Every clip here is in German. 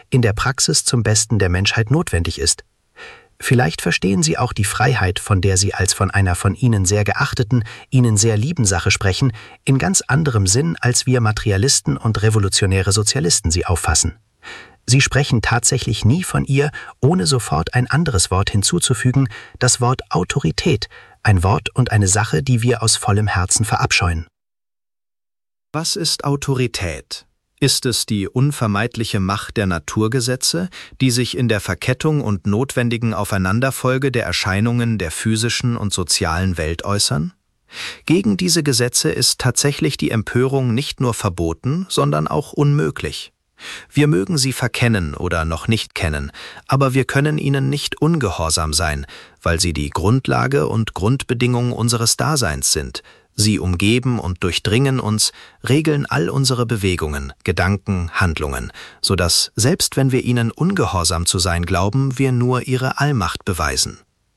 in der Praxis zum Besten der Menschheit notwendig ist. Vielleicht verstehen Sie auch die Freiheit, von der Sie als von einer von Ihnen sehr geachteten, Ihnen sehr lieben Sache sprechen, in ganz anderem Sinn, als wir Materialisten und revolutionäre Sozialisten sie auffassen. Sie sprechen tatsächlich nie von ihr, ohne sofort ein anderes Wort hinzuzufügen, das Wort Autorität, ein Wort und eine Sache, die wir aus vollem Herzen verabscheuen. Was ist Autorität? Ist es die unvermeidliche Macht der Naturgesetze, die sich in der Verkettung und notwendigen Aufeinanderfolge der Erscheinungen der physischen und sozialen Welt äußern? Gegen diese Gesetze ist tatsächlich die Empörung nicht nur verboten, sondern auch unmöglich. Wir mögen sie verkennen oder noch nicht kennen, aber wir können ihnen nicht ungehorsam sein, weil sie die Grundlage und Grundbedingung unseres Daseins sind. Sie umgeben und durchdringen uns, regeln all unsere Bewegungen, Gedanken, Handlungen, sodass, selbst wenn wir ihnen ungehorsam zu sein glauben, wir nur ihre Allmacht beweisen.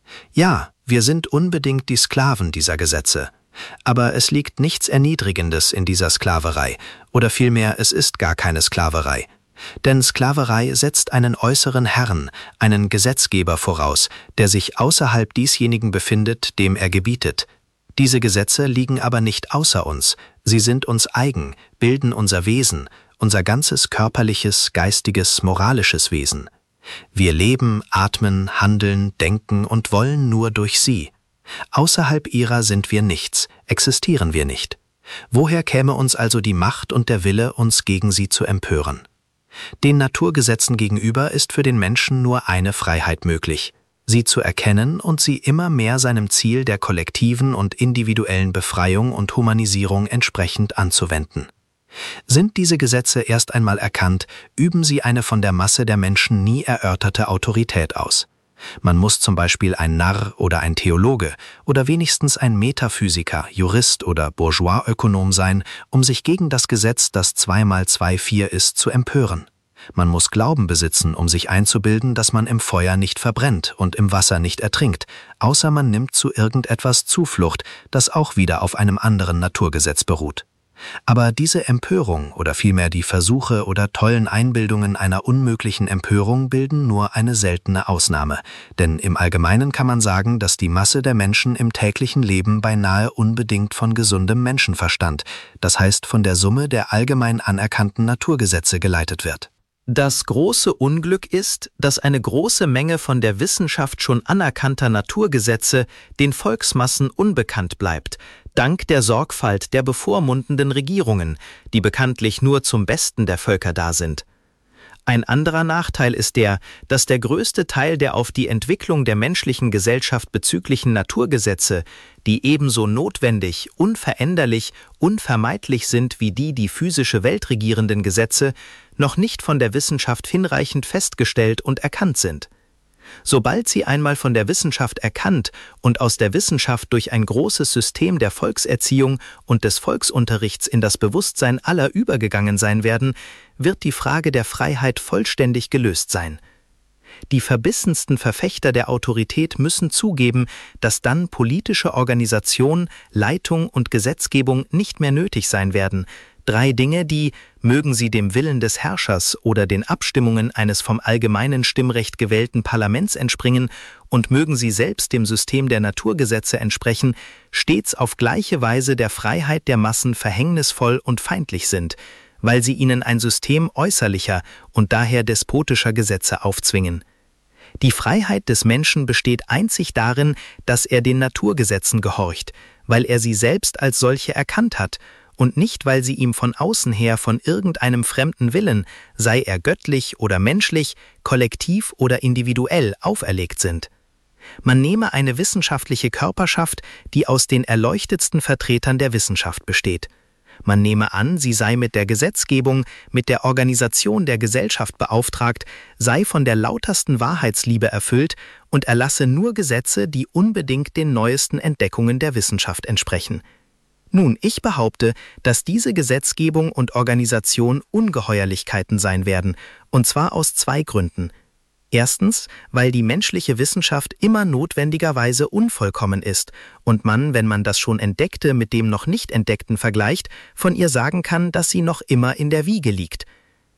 Ja, wir sind unbedingt die Sklaven dieser Gesetze. Aber es liegt nichts Erniedrigendes in dieser Sklaverei, oder vielmehr, es ist gar keine Sklaverei. Denn Sklaverei setzt einen äußeren Herrn, einen Gesetzgeber voraus, der sich außerhalb desjenigen befindet, dem er gebietet. Diese Gesetze liegen aber nicht außer uns, sie sind uns eigen, bilden unser Wesen, unser ganzes körperliches, geistiges, moralisches Wesen. Wir leben, atmen, handeln, denken und wollen nur durch sie. Außerhalb ihrer sind wir nichts, existieren wir nicht. Woher käme uns also die Macht und der Wille, uns gegen sie zu empören? Den Naturgesetzen gegenüber ist für den Menschen nur eine Freiheit möglich, sie zu erkennen und sie immer mehr seinem Ziel der kollektiven und individuellen Befreiung und Humanisierung entsprechend anzuwenden. Sind diese Gesetze erst einmal erkannt, üben sie eine von der Masse der Menschen nie erörterte Autorität aus. Man muss zum Beispiel ein Narr oder ein Theologe oder wenigstens ein Metaphysiker, Jurist oder Bourgeoisökonom sein, um sich gegen das Gesetz, das 2 mal 2 4 ist, zu empören. Man muss Glauben besitzen, um sich einzubilden, dass man im Feuer nicht verbrennt und im Wasser nicht ertrinkt, außer man nimmt zu irgendetwas Zuflucht, das auch wieder auf einem anderen Naturgesetz beruht. Aber diese Empörung oder vielmehr die Versuche oder tollen Einbildungen einer unmöglichen Empörung bilden nur eine seltene Ausnahme, denn im Allgemeinen kann man sagen, dass die Masse der Menschen im täglichen Leben beinahe unbedingt von gesundem Menschenverstand, das heißt von der Summe der allgemein anerkannten Naturgesetze geleitet wird. Das große Unglück ist, dass eine große Menge von der Wissenschaft schon anerkannter Naturgesetze den Volksmassen unbekannt bleibt, dank der Sorgfalt der bevormundenden Regierungen, die bekanntlich nur zum Besten der Völker da sind. Ein anderer Nachteil ist der, dass der größte Teil der auf die Entwicklung der menschlichen Gesellschaft bezüglichen Naturgesetze, die ebenso notwendig, unveränderlich, unvermeidlich sind wie die physische Welt regierenden Gesetze, noch nicht von der Wissenschaft hinreichend festgestellt und erkannt sind. Sobald sie einmal von der Wissenschaft erkannt und aus der Wissenschaft durch ein großes System der Volkserziehung und des Volksunterrichts in das Bewusstsein aller übergegangen sein werden, wird die Frage der Freiheit vollständig gelöst sein. Die verbissensten Verfechter der Autorität müssen zugeben, dass dann politische Organisation, Leitung und Gesetzgebung nicht mehr nötig sein werden, 3 Dinge, die, mögen sie dem Willen des Herrschers oder den Abstimmungen eines vom allgemeinen Stimmrecht gewählten Parlaments entspringen und mögen sie selbst dem System der Naturgesetze entsprechen, stets auf gleiche Weise der Freiheit der Massen verhängnisvoll und feindlich sind, weil sie ihnen ein System äußerlicher und daher despotischer Gesetze aufzwingen. Die Freiheit des Menschen besteht einzig darin, dass er den Naturgesetzen gehorcht, weil er sie selbst als solche erkannt hat, und nicht, weil sie ihm von außen her von irgendeinem fremden Willen, sei er göttlich oder menschlich, kollektiv oder individuell, auferlegt sind. Man nehme eine wissenschaftliche Körperschaft, die aus den erleuchtetsten Vertretern der Wissenschaft besteht. Man nehme an, sie sei mit der Gesetzgebung, mit der Organisation der Gesellschaft beauftragt, sei von der lautersten Wahrheitsliebe erfüllt und erlasse nur Gesetze, die unbedingt den neuesten Entdeckungen der Wissenschaft entsprechen. Nun, ich behaupte, dass diese Gesetzgebung und Organisation Ungeheuerlichkeiten sein werden, und zwar aus 2 Gründen. Erstens, weil die menschliche Wissenschaft immer notwendigerweise unvollkommen ist und man, wenn man das schon Entdeckte mit dem noch nicht Entdeckten vergleicht, von ihr sagen kann, dass sie noch immer in der Wiege liegt.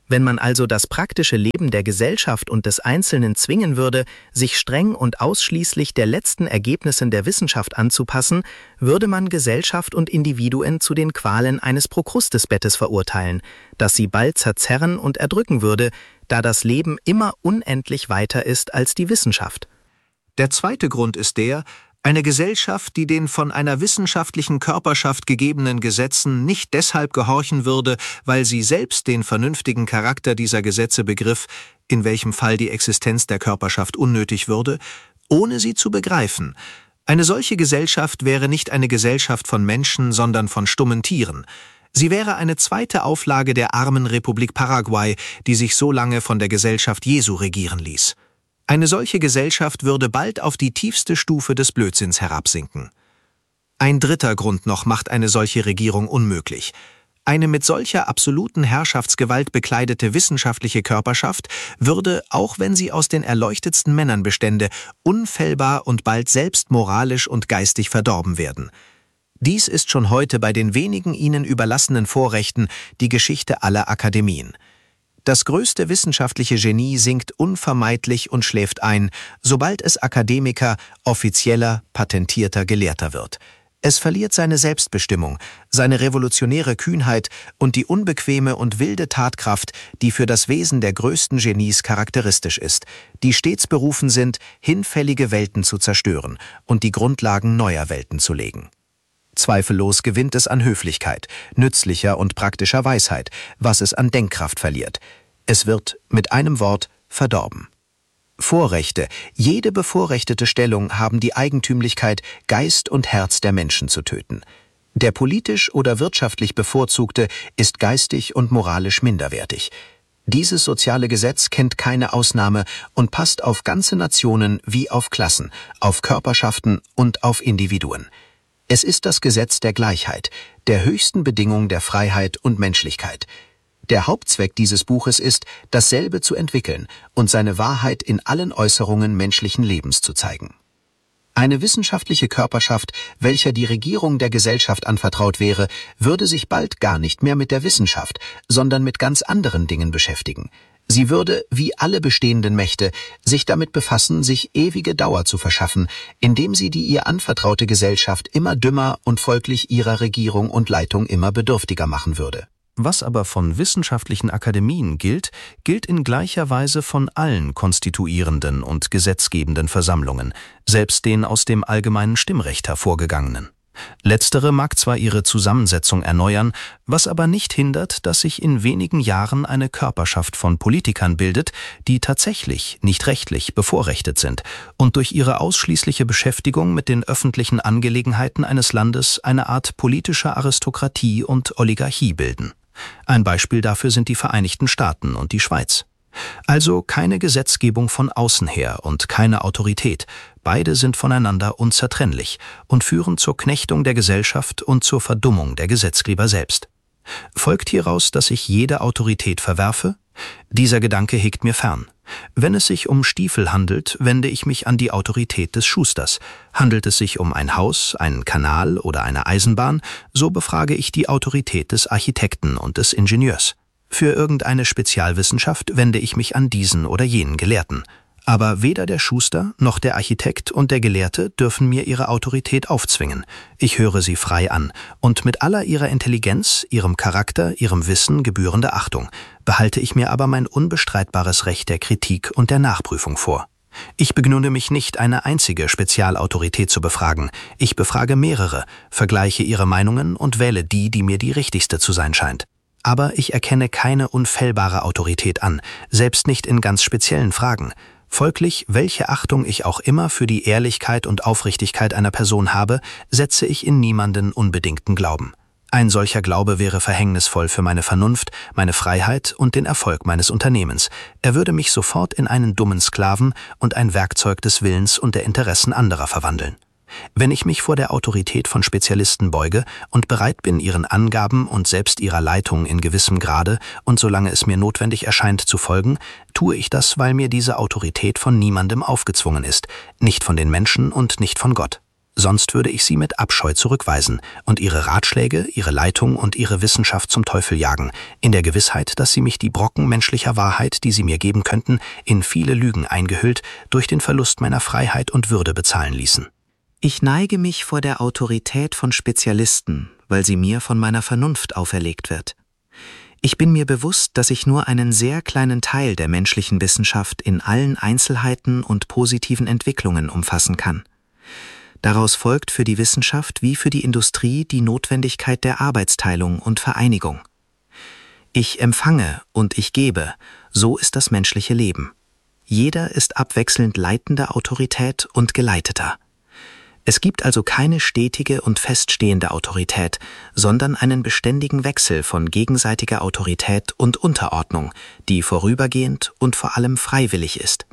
Wenn man also das praktische Leben der Gesellschaft und des Einzelnen zwingen würde, sich streng und ausschließlich der letzten Ergebnissen der Wissenschaft anzupassen, würde man Gesellschaft und Individuen zu den Qualen eines Prokrustesbettes verurteilen, das sie bald zerzerren und erdrücken würde, da das Leben immer unendlich weiter ist als die Wissenschaft. Der zweite Grund ist der, eine Gesellschaft, die den von einer wissenschaftlichen Körperschaft gegebenen Gesetzen nicht deshalb gehorchen würde, weil sie selbst den vernünftigen Charakter dieser Gesetze begriff, in welchem Fall die Existenz der Körperschaft unnötig würde, ohne sie zu begreifen. Eine solche Gesellschaft wäre nicht eine Gesellschaft von Menschen, sondern von stummen Tieren. Sie wäre eine zweite Auflage der armen Republik Paraguay, die sich so lange von der Gesellschaft Jesu regieren ließ. Eine solche Gesellschaft würde bald auf die tiefste Stufe des Blödsinns herabsinken. Ein dritter Grund noch macht eine solche Regierung unmöglich. Eine mit solcher absoluten Herrschaftsgewalt bekleidete wissenschaftliche Körperschaft würde, auch wenn sie aus den erleuchtetsten Männern bestände, unfehlbar und bald selbst moralisch und geistig verdorben werden. Dies ist schon heute bei den wenigen ihnen überlassenen Vorrechten die Geschichte aller Akademien. Das größte wissenschaftliche Genie sinkt unvermeidlich und schläft ein, sobald es Akademiker, offizieller, patentierter Gelehrter wird. Es verliert seine Selbstbestimmung, seine revolutionäre Kühnheit und die unbequeme und wilde Tatkraft, die für das Wesen der größten Genies charakteristisch ist, die stets berufen sind, hinfällige Welten zu zerstören und die Grundlagen neuer Welten zu legen. Zweifellos gewinnt es an Höflichkeit, nützlicher und praktischer Weisheit, was es an Denkkraft verliert. Es wird, mit einem Wort, verdorben. Vorrechte, jede bevorrechtete Stellung haben die Eigentümlichkeit, Geist und Herz der Menschen zu töten. Der politisch oder wirtschaftlich Bevorzugte ist geistig und moralisch minderwertig. Dieses soziale Gesetz kennt keine Ausnahme und passt auf ganze Nationen wie auf Klassen, auf Körperschaften und auf Individuen. Es ist das Gesetz der Gleichheit, der höchsten Bedingung der Freiheit und Menschlichkeit. Der Hauptzweck dieses Buches ist, dasselbe zu entwickeln und seine Wahrheit in allen Äußerungen menschlichen Lebens zu zeigen. Eine wissenschaftliche Körperschaft, welcher die Regierung der Gesellschaft anvertraut wäre, würde sich bald gar nicht mehr mit der Wissenschaft, sondern mit ganz anderen Dingen beschäftigen. Sie würde, wie alle bestehenden Mächte, sich damit befassen, sich ewige Dauer zu verschaffen, indem sie die ihr anvertraute Gesellschaft immer dümmer und folglich ihrer Regierung und Leitung immer bedürftiger machen würde. Was aber von wissenschaftlichen Akademien gilt, gilt in gleicher Weise von allen konstituierenden und gesetzgebenden Versammlungen, selbst den aus dem allgemeinen Stimmrecht hervorgegangenen. Letztere mag zwar ihre Zusammensetzung erneuern, was aber nicht hindert, dass sich in wenigen Jahren eine Körperschaft von Politikern bildet, die tatsächlich, nicht rechtlich, bevorrechtet sind und durch ihre ausschließliche Beschäftigung mit den öffentlichen Angelegenheiten eines Landes eine Art politischer Aristokratie und Oligarchie bilden. Ein Beispiel dafür sind die Vereinigten Staaten und die Schweiz. Also keine Gesetzgebung von außen her und keine Autorität, beide sind voneinander unzertrennlich und führen zur Knechtung der Gesellschaft und zur Verdummung der Gesetzgeber selbst. Folgt hieraus, dass ich jede Autorität verwerfe? Dieser Gedanke hegt mir fern. Wenn es sich um Stiefel handelt, wende ich mich an die Autorität des Schusters. Handelt es sich um ein Haus, einen Kanal oder eine Eisenbahn, so befrage ich die Autorität des Architekten und des Ingenieurs. Für irgendeine Spezialwissenschaft wende ich mich an diesen oder jenen Gelehrten. Aber weder der Schuster noch der Architekt und der Gelehrte dürfen mir ihre Autorität aufzwingen. Ich höre sie frei an und mit aller ihrer Intelligenz, ihrem Charakter, ihrem Wissen gebührende Achtung, behalte ich mir aber mein unbestreitbares Recht der Kritik und der Nachprüfung vor. Ich begnüge mich nicht, eine einzige Spezialautorität zu befragen. Ich befrage mehrere, vergleiche ihre Meinungen und wähle die, die mir die richtigste zu sein scheint. Aber ich erkenne keine unfehlbare Autorität an, selbst nicht in ganz speziellen Fragen. Folglich, welche Achtung ich auch immer für die Ehrlichkeit und Aufrichtigkeit einer Person habe, setze ich in niemanden unbedingten Glauben. Ein solcher Glaube wäre verhängnisvoll für meine Vernunft, meine Freiheit und den Erfolg meines Unternehmens. Er würde mich sofort in einen dummen Sklaven und ein Werkzeug des Willens und der Interessen anderer verwandeln. Wenn ich mich vor der Autorität von Spezialisten beuge und bereit bin, ihren Angaben und selbst ihrer Leitung in gewissem Grade und solange es mir notwendig erscheint zu folgen, tue ich das, weil mir diese Autorität von niemandem aufgezwungen ist, nicht von den Menschen und nicht von Gott. Sonst würde ich sie mit Abscheu zurückweisen und ihre Ratschläge, ihre Leitung und ihre Wissenschaft zum Teufel jagen, in der Gewissheit, dass sie mich die Brocken menschlicher Wahrheit, die sie mir geben könnten, in viele Lügen eingehüllt, durch den Verlust meiner Freiheit und Würde bezahlen ließen. Ich neige mich vor der Autorität von Spezialisten, weil sie mir von meiner Vernunft auferlegt wird. Ich bin mir bewusst, dass ich nur einen sehr kleinen Teil der menschlichen Wissenschaft in allen Einzelheiten und positiven Entwicklungen umfassen kann. Daraus folgt für die Wissenschaft wie für die Industrie die Notwendigkeit der Arbeitsteilung und Vereinigung. Ich empfange und ich gebe, so ist das menschliche Leben. Jeder ist abwechselnd leitende Autorität und Geleiteter. Es gibt also keine stetige und feststehende Autorität, sondern einen beständigen Wechsel von gegenseitiger Autorität und Unterordnung, die vorübergehend und vor allem freiwillig ist.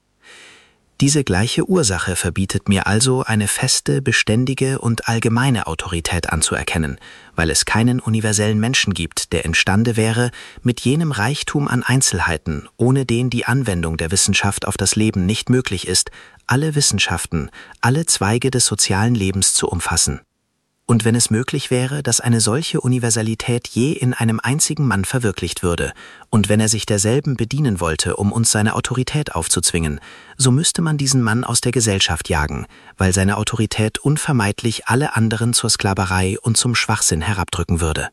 Diese gleiche Ursache verbietet mir also, eine feste, beständige und allgemeine Autorität anzuerkennen, weil es keinen universellen Menschen gibt, der imstande wäre, mit jenem Reichtum an Einzelheiten, ohne den die Anwendung der Wissenschaft auf das Leben nicht möglich ist, alle Wissenschaften, alle Zweige des sozialen Lebens zu umfassen. Und wenn es möglich wäre, dass eine solche Universalität je in einem einzigen Mann verwirklicht würde, und wenn er sich derselben bedienen wollte, um uns seine Autorität aufzuzwingen, so müsste man diesen Mann aus der Gesellschaft jagen, weil seine Autorität unvermeidlich alle anderen zur Sklaverei und zum Schwachsinn herabdrücken würde.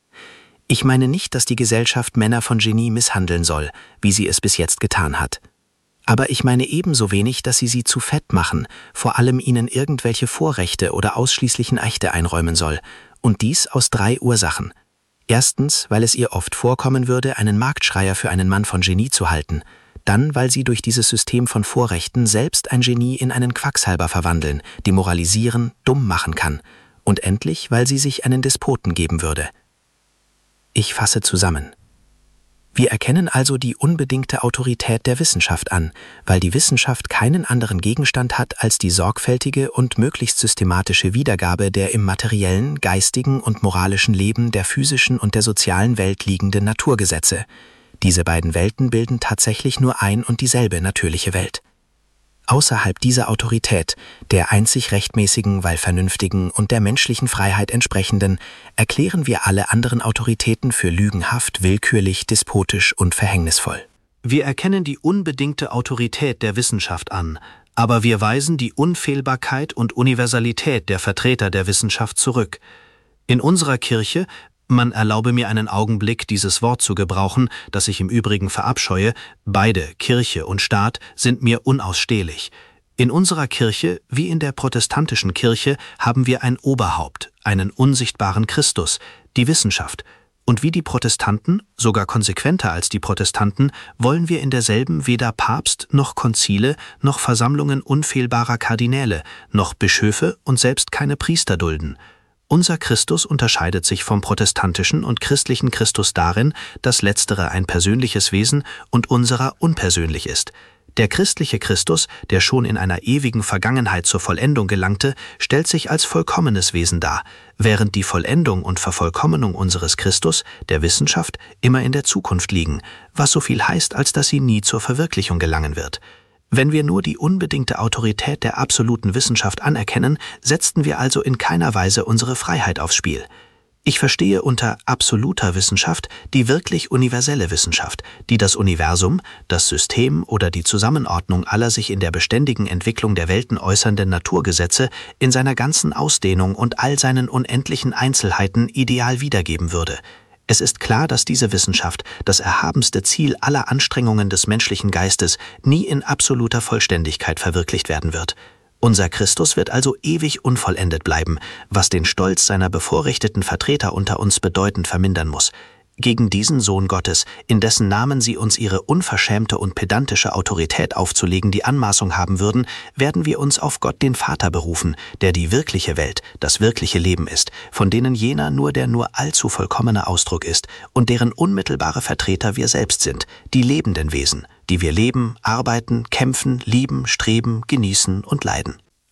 Ich meine nicht, dass die Gesellschaft Männer von Genie misshandeln soll, wie sie es bis jetzt getan hat. Aber ich meine ebenso wenig, dass sie zu fett machen, vor allem ihnen irgendwelche Vorrechte oder ausschließlichen Rechte einräumen soll, und dies aus 3 Ursachen. Erstens, weil es ihr oft vorkommen würde, einen Marktschreier für einen Mann von Genie zu halten, dann, weil sie durch dieses System von Vorrechten selbst ein Genie in einen Quacksalber verwandeln, demoralisieren, dumm machen kann, und endlich, weil sie sich einen Despoten geben würde. Ich fasse zusammen. Wir erkennen also die unbedingte Autorität der Wissenschaft an, weil die Wissenschaft keinen anderen Gegenstand hat als die sorgfältige und möglichst systematische Wiedergabe der im materiellen, geistigen und moralischen Leben der physischen und der sozialen Welt liegenden Naturgesetze. Diese beiden Welten bilden tatsächlich nur ein und dieselbe natürliche Welt. Außerhalb dieser Autorität, der einzig rechtmäßigen, weil vernünftigen und der menschlichen Freiheit entsprechenden, erklären wir alle anderen Autoritäten für lügenhaft, willkürlich, despotisch und verhängnisvoll. Wir erkennen die unbedingte Autorität der Wissenschaft an, aber wir weisen die Unfehlbarkeit und Universalität der Vertreter der Wissenschaft zurück. In unserer Kirche, man erlaube mir einen Augenblick, dieses Wort zu gebrauchen, das ich im Übrigen verabscheue, beide, Kirche und Staat, sind mir unausstehlich. In unserer Kirche, wie in der protestantischen Kirche, haben wir ein Oberhaupt, einen unsichtbaren Christus, die Wissenschaft. Und wie die Protestanten, sogar konsequenter als die Protestanten, wollen wir in derselben weder Papst noch Konzile noch Versammlungen unfehlbarer Kardinäle, noch Bischöfe und selbst keine Priester dulden. Unser Christus unterscheidet sich vom protestantischen und christlichen Christus darin, dass letztere ein persönliches Wesen und unserer unpersönlich ist. Der christliche Christus, der schon in einer ewigen Vergangenheit zur Vollendung gelangte, stellt sich als vollkommenes Wesen dar, während die Vollendung und Vervollkommenung unseres Christus, der Wissenschaft, immer in der Zukunft liegen, was so viel heißt, als dass sie nie zur Verwirklichung gelangen wird. Wenn wir nur die unbedingte Autorität der absoluten Wissenschaft anerkennen, setzten wir also in keiner Weise unsere Freiheit aufs Spiel. Ich verstehe unter absoluter Wissenschaft die wirklich universelle Wissenschaft, die das Universum, das System oder die Zusammenordnung aller sich in der beständigen Entwicklung der Welten äußernden Naturgesetze in seiner ganzen Ausdehnung und all seinen unendlichen Einzelheiten ideal wiedergeben würde. Es ist klar, dass diese Wissenschaft, das erhabenste Ziel aller Anstrengungen des menschlichen Geistes, nie in absoluter Vollständigkeit verwirklicht werden wird. Unser Christus wird also ewig unvollendet bleiben, was den Stolz seiner bevorrechteten Vertreter unter uns bedeutend vermindern muss. Gegen diesen Sohn Gottes, in dessen Namen sie uns ihre unverschämte und pedantische Autorität aufzulegen die Anmaßung haben würden, werden wir uns auf Gott den Vater berufen, der die wirkliche Welt, das wirkliche Leben ist, von denen jener nur der nur allzu vollkommene Ausdruck ist und deren unmittelbare Vertreter wir selbst sind, die lebenden Wesen, die wir leben, arbeiten, kämpfen, lieben, streben, genießen und leiden.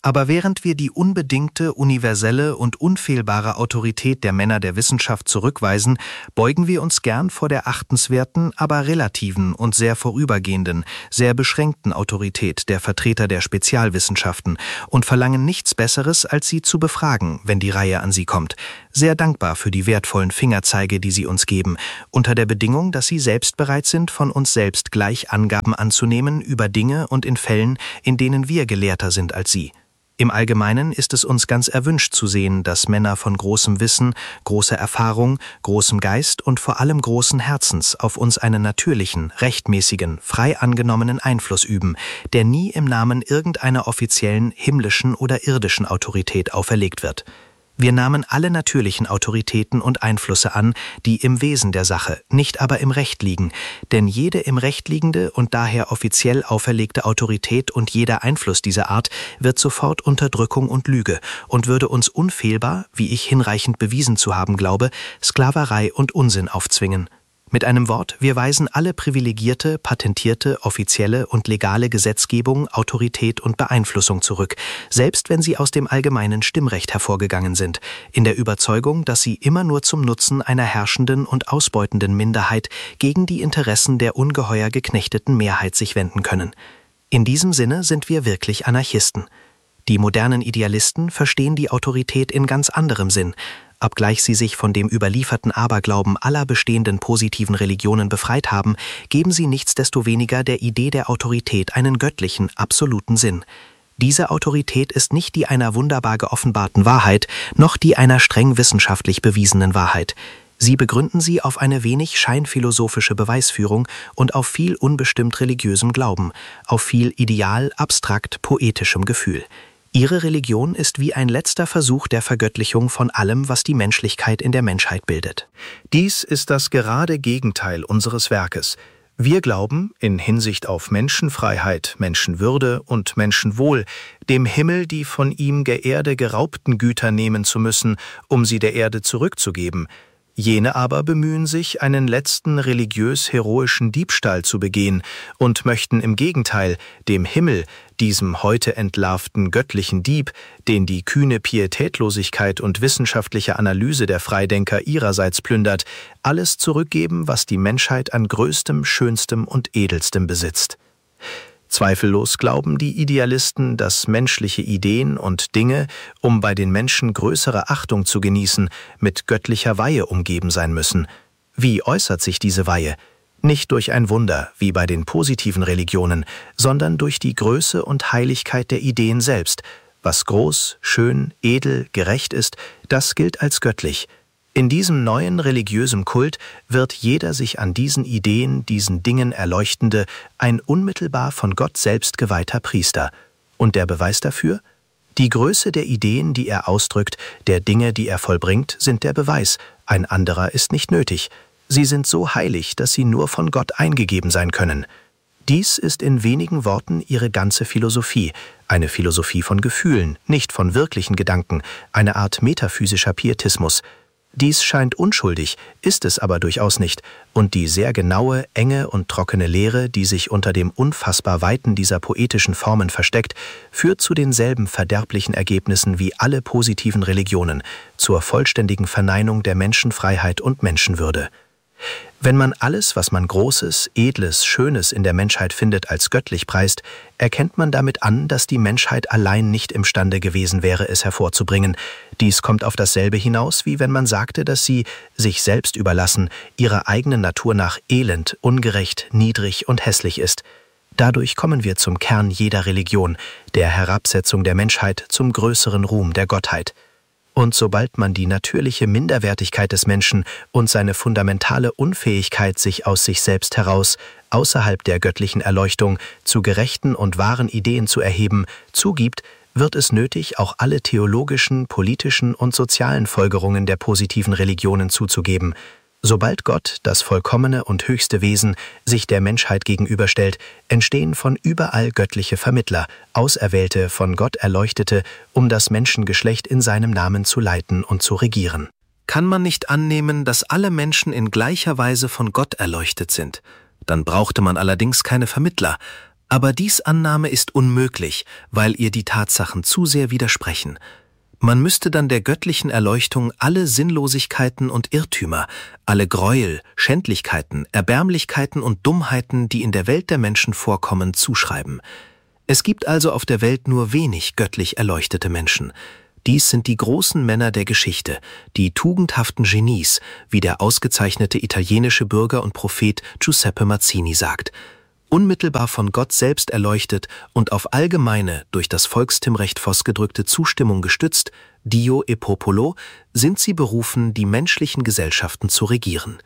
Aber während wir die unbedingte, universelle und unfehlbare Autorität der Männer der Wissenschaft zurückweisen, beugen wir uns gern vor der achtenswerten, aber relativen und sehr vorübergehenden, sehr beschränkten Autorität der Vertreter der Spezialwissenschaften und verlangen nichts Besseres, als sie zu befragen, wenn die Reihe an sie kommt, sehr dankbar für die wertvollen Fingerzeige, die sie uns geben, unter der Bedingung, dass sie selbst bereit sind, von uns selbst gleich Angaben anzunehmen über Dinge und in Fällen, in denen wir gelehrter sind als sie. Im Allgemeinen ist es uns ganz erwünscht zu sehen, dass Männer von großem Wissen, großer Erfahrung, großem Geist und vor allem großen Herzens auf uns einen natürlichen, rechtmäßigen, frei angenommenen Einfluss üben, der nie im Namen irgendeiner offiziellen himmlischen oder irdischen Autorität auferlegt wird. Wir nahmen alle natürlichen Autoritäten und Einflüsse an, die im Wesen der Sache, nicht aber im Recht liegen, denn jede im Recht liegende und daher offiziell auferlegte Autorität und jeder Einfluss dieser Art wird sofort Unterdrückung und Lüge und würde uns unfehlbar, wie ich hinreichend bewiesen zu haben glaube, Sklaverei und Unsinn aufzwingen. Mit einem Wort, wir weisen alle privilegierte, patentierte, offizielle und legale Gesetzgebung, Autorität und Beeinflussung zurück, selbst wenn sie aus dem allgemeinen Stimmrecht hervorgegangen sind, in der Überzeugung, dass sie immer nur zum Nutzen einer herrschenden und ausbeutenden Minderheit gegen die Interessen der ungeheuer geknechteten Mehrheit sich wenden können. In diesem Sinne sind wir wirklich Anarchisten. Die modernen Idealisten verstehen die Autorität in ganz anderem Sinn. Obgleich sie sich von dem überlieferten Aberglauben aller bestehenden positiven Religionen befreit haben, geben sie nichtsdestoweniger der Idee der Autorität einen göttlichen, absoluten Sinn. Diese Autorität ist nicht die einer wunderbar geoffenbarten Wahrheit, noch die einer streng wissenschaftlich bewiesenen Wahrheit. Sie begründen sie auf eine wenig scheinphilosophische Beweisführung und auf viel unbestimmt religiösem Glauben, auf viel ideal, abstrakt, poetischem Gefühl. Ihre Religion ist wie ein letzter Versuch der Vergöttlichung von allem, was die Menschlichkeit in der Menschheit bildet. Dies ist das gerade Gegenteil unseres Werkes. Wir glauben, in Hinsicht auf Menschenfreiheit, Menschenwürde und Menschenwohl, dem Himmel die von ihm der Erde geraubten Güter nehmen zu müssen, um sie der Erde zurückzugeben. Jene aber bemühen sich, einen letzten religiös-heroischen Diebstahl zu begehen und möchten im Gegenteil dem Himmel, diesem heute entlarvten göttlichen Dieb, den die kühne Pietätlosigkeit und wissenschaftliche Analyse der Freidenker ihrerseits plündert, alles zurückgeben, was die Menschheit an größtem, schönstem und edelstem besitzt. Zweifellos glauben die Idealisten, dass menschliche Ideen und Dinge, um bei den Menschen größere Achtung zu genießen, mit göttlicher Weihe umgeben sein müssen. Wie äußert sich diese Weihe? Nicht durch ein Wunder, wie bei den positiven Religionen, sondern durch die Größe und Heiligkeit der Ideen selbst. Was groß, schön, edel, gerecht ist, das gilt als göttlich. In diesem neuen religiösen Kult wird jeder sich an diesen Ideen, diesen Dingen Erleuchtende, ein unmittelbar von Gott selbst geweihter Priester. Und der Beweis dafür? Die Größe der Ideen, die er ausdrückt, der Dinge, die er vollbringt, sind der Beweis. Ein anderer ist nicht nötig. Sie sind so heilig, dass sie nur von Gott eingegeben sein können. Dies ist in wenigen Worten ihre ganze Philosophie, eine Philosophie von Gefühlen, nicht von wirklichen Gedanken, eine Art metaphysischer Pietismus. Dies scheint unschuldig, ist es aber durchaus nicht, und die sehr genaue, enge und trockene Lehre, die sich unter dem unfassbar Weiten dieser poetischen Formen versteckt, führt zu denselben verderblichen Ergebnissen wie alle positiven Religionen, zur vollständigen Verneinung der Menschenfreiheit und Menschenwürde. Wenn man alles, was man Großes, Edles, Schönes in der Menschheit findet, als göttlich preist, erkennt man damit an, dass die Menschheit allein nicht imstande gewesen wäre, es hervorzubringen. Dies kommt auf dasselbe hinaus, wie wenn man sagte, dass sie, sich selbst überlassen, ihrer eigenen Natur nach elend, ungerecht, niedrig und hässlich ist. Dadurch kommen wir zum Kern jeder Religion, der Herabsetzung der Menschheit zum größeren Ruhm der Gottheit. Und sobald man die natürliche Minderwertigkeit des Menschen und seine fundamentale Unfähigkeit, sich aus sich selbst heraus, außerhalb der göttlichen Erleuchtung, zu gerechten und wahren Ideen zu erheben, zugibt, wird es nötig, auch alle theologischen, politischen und sozialen Folgerungen der positiven Religionen zuzugeben. Sobald Gott, das vollkommene und höchste Wesen, sich der Menschheit gegenüberstellt, entstehen von überall göttliche Vermittler, Auserwählte, von Gott Erleuchtete, um das Menschengeschlecht in seinem Namen zu leiten und zu regieren. Kann man nicht annehmen, dass alle Menschen in gleicher Weise von Gott erleuchtet sind? Dann brauchte man allerdings keine Vermittler. Aber dies Annahme ist unmöglich, weil ihr die Tatsachen zu sehr widersprechen. Man müsste dann der göttlichen Erleuchtung alle Sinnlosigkeiten und Irrtümer, alle Gräuel, Schändlichkeiten, Erbärmlichkeiten und Dummheiten, die in der Welt der Menschen vorkommen, zuschreiben. Es gibt also auf der Welt nur wenig göttlich erleuchtete Menschen. Dies sind die großen Männer der Geschichte, die tugendhaften Genies, wie der ausgezeichnete italienische Bürger und Prophet Giuseppe Mazzini sagt. Unmittelbar von Gott selbst erleuchtet und auf allgemeine, durch das Volkstimmrecht Voss gedrückte Zustimmung gestützt, Dio e Popolo, sind sie berufen, die menschlichen Gesellschaften zu regieren.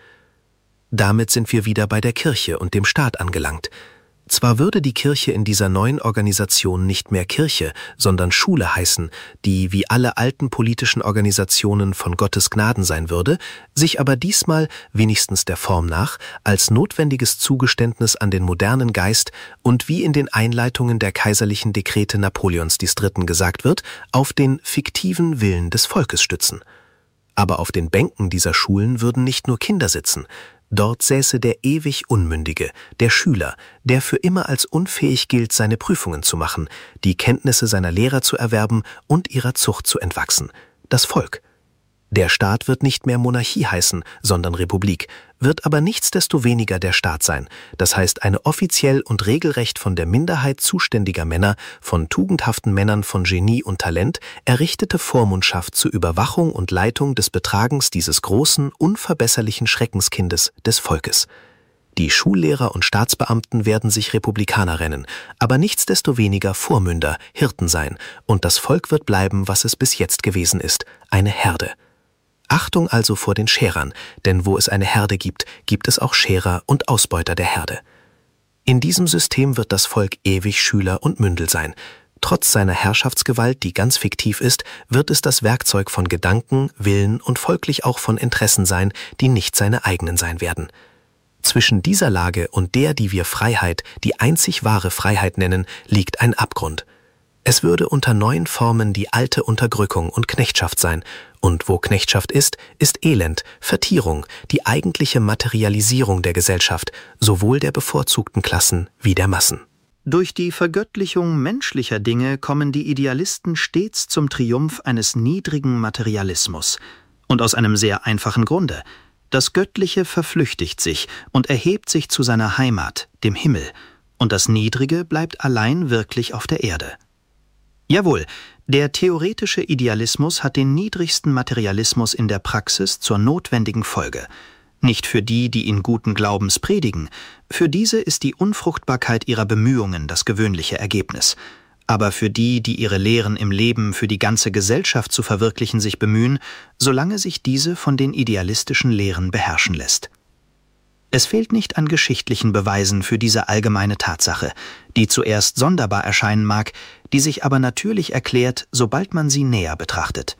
Damit sind wir wieder bei der Kirche und dem Staat angelangt. Zwar würde die Kirche in dieser neuen Organisation nicht mehr Kirche, sondern Schule heißen, die wie alle alten politischen Organisationen von Gottes Gnaden sein würde, sich aber diesmal, wenigstens der Form nach, als notwendiges Zugeständnis an den modernen Geist und wie in den Einleitungen der kaiserlichen Dekrete Napoleons III. Gesagt wird, auf den fiktiven Willen des Volkes stützen. Aber auf den Bänken dieser Schulen würden nicht nur Kinder sitzen. Dort säße der ewig Unmündige, der Schüler, der für immer als unfähig gilt, seine Prüfungen zu machen, die Kenntnisse seiner Lehrer zu erwerben und ihrer Zucht zu entwachsen, das Volk. Der Staat wird nicht mehr Monarchie heißen, sondern Republik, wird aber nichtsdestoweniger der Staat sein, das heißt eine offiziell und regelrecht von der Minderheit zuständiger Männer, von tugendhaften Männern von Genie und Talent, errichtete Vormundschaft zur Überwachung und Leitung des Betragens dieses großen, unverbesserlichen Schreckenskindes des Volkes. Die Schullehrer und Staatsbeamten werden sich Republikaner nennen, aber nichtsdestoweniger Vormünder, Hirten sein, und das Volk wird bleiben, was es bis jetzt gewesen ist, eine Herde. Achtung also vor den Scherern, denn wo es eine Herde gibt, gibt es auch Scherer und Ausbeuter der Herde. In diesem System wird das Volk ewig Schüler und Mündel sein. Trotz seiner Herrschaftsgewalt, die ganz fiktiv ist, wird es das Werkzeug von Gedanken, Willen und folglich auch von Interessen sein, die nicht seine eigenen sein werden. Zwischen dieser Lage und der, die wir Freiheit, die einzig wahre Freiheit nennen, liegt ein Abgrund. Es würde unter neuen Formen die alte Unterdrückung und Knechtschaft sein, und wo Knechtschaft ist, ist Elend, Vertierung, die eigentliche Materialisierung der Gesellschaft, sowohl der bevorzugten Klassen wie der Massen. Durch die Vergöttlichung menschlicher Dinge kommen die Idealisten stets zum Triumph eines niedrigen Materialismus. Und aus einem sehr einfachen Grunde. Das Göttliche verflüchtigt sich und erhebt sich zu seiner Heimat, dem Himmel, und das Niedrige bleibt allein wirklich auf der Erde. Jawohl, der theoretische Idealismus hat den niedrigsten Materialismus in der Praxis zur notwendigen Folge. Nicht für die, die ihn guten Glaubens predigen, für diese ist die Unfruchtbarkeit ihrer Bemühungen das gewöhnliche Ergebnis. Aber für die, die ihre Lehren im Leben für die ganze Gesellschaft zu verwirklichen sich bemühen, solange sich diese von den idealistischen Lehren beherrschen lässt. Es fehlt nicht an geschichtlichen Beweisen für diese allgemeine Tatsache, die zuerst sonderbar erscheinen mag, die sich aber natürlich erklärt, sobald man sie näher betrachtet.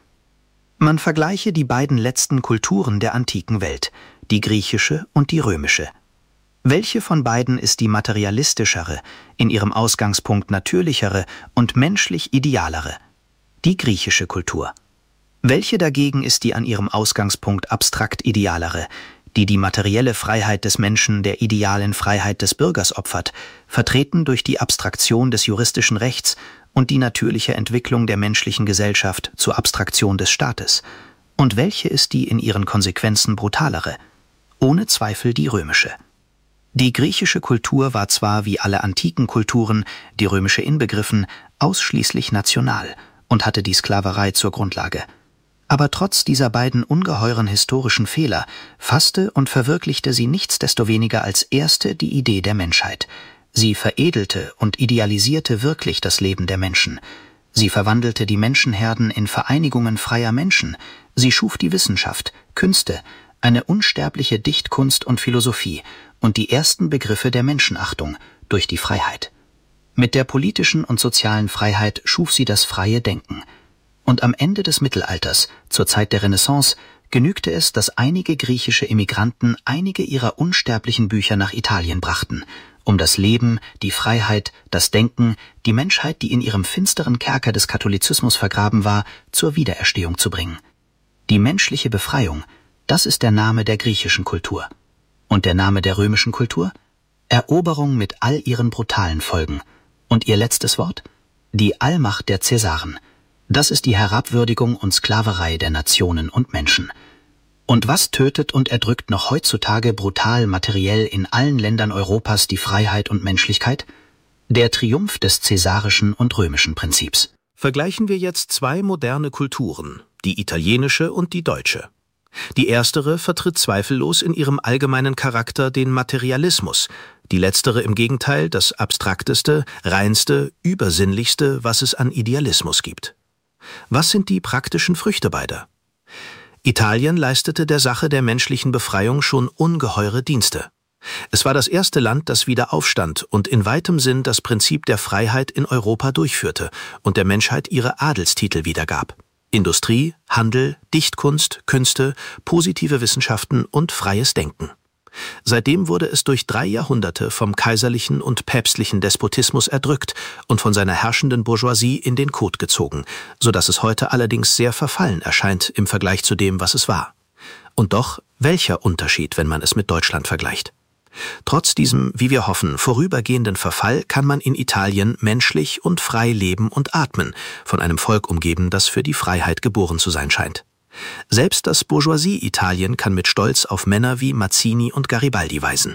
Man vergleiche die beiden letzten Kulturen der antiken Welt, die griechische und die römische. Welche von beiden ist die materialistischere, in ihrem Ausgangspunkt natürlichere und menschlich idealere? Die griechische Kultur. Welche dagegen ist die an ihrem Ausgangspunkt abstrakt idealere, die materielle Freiheit des Menschen der idealen Freiheit des Bürgers opfert, vertreten durch die Abstraktion des juristischen Rechts und die natürliche Entwicklung der menschlichen Gesellschaft zur Abstraktion des Staates? Und welche ist die in ihren Konsequenzen brutalere? Ohne Zweifel die römische. Die griechische Kultur war zwar wie alle antiken Kulturen, die römische inbegriffen, ausschließlich national und hatte die Sklaverei zur Grundlage. Aber trotz dieser beiden ungeheuren historischen Fehler fasste und verwirklichte sie nichtsdestoweniger als erste die Idee der Menschheit. Sie veredelte und idealisierte wirklich das Leben der Menschen. Sie verwandelte die Menschenherden in Vereinigungen freier Menschen. Sie schuf die Wissenschaft, Künste, eine unsterbliche Dichtkunst und Philosophie und die ersten Begriffe der Menschenachtung durch die Freiheit. Mit der politischen und sozialen Freiheit schuf sie das freie Denken. Und am Ende des Mittelalters, zur Zeit der Renaissance, genügte es, dass einige griechische Emigranten einige ihrer unsterblichen Bücher nach Italien brachten, um das Leben, die Freiheit, das Denken, die Menschheit, die in ihrem finsteren Kerker des Katholizismus vergraben war, zur Wiedererstehung zu bringen. Die menschliche Befreiung, das ist der Name der griechischen Kultur. Und der Name der römischen Kultur? Eroberung mit all ihren brutalen Folgen. Und ihr letztes Wort? Die Allmacht der Cäsaren. Das ist die Herabwürdigung und Sklaverei der Nationen und Menschen. Und was tötet und erdrückt noch heutzutage brutal materiell in allen Ländern Europas die Freiheit und Menschlichkeit? Der Triumph des cäsarischen und römischen Prinzips. Vergleichen wir jetzt zwei moderne Kulturen, die italienische und die deutsche. Die erstere vertritt zweifellos in ihrem allgemeinen Charakter den Materialismus, die letztere im Gegenteil das abstrakteste, reinste, übersinnlichste, was es an Idealismus gibt. Was sind die praktischen Früchte beider? Italien leistete der Sache der menschlichen Befreiung schon ungeheure Dienste. Es war das erste Land, das wieder aufstand und in weitem Sinn das Prinzip der Freiheit in Europa durchführte und der Menschheit ihre Adelstitel wiedergab. Industrie, Handel, Dichtkunst, Künste, positive Wissenschaften und freies Denken. Seitdem wurde es durch 3 Jahrhunderte vom kaiserlichen und päpstlichen Despotismus erdrückt und von seiner herrschenden Bourgeoisie in den Kot gezogen, sodass es heute allerdings sehr verfallen erscheint im Vergleich zu dem, was es war. Und doch, welcher Unterschied, wenn man es mit Deutschland vergleicht? Trotz diesem, wie wir hoffen, vorübergehenden Verfall kann man in Italien menschlich und frei leben und atmen, von einem Volk umgeben, das für die Freiheit geboren zu sein scheint. Selbst das Bourgeoisie-Italien kann mit Stolz auf Männer wie Mazzini und Garibaldi weisen.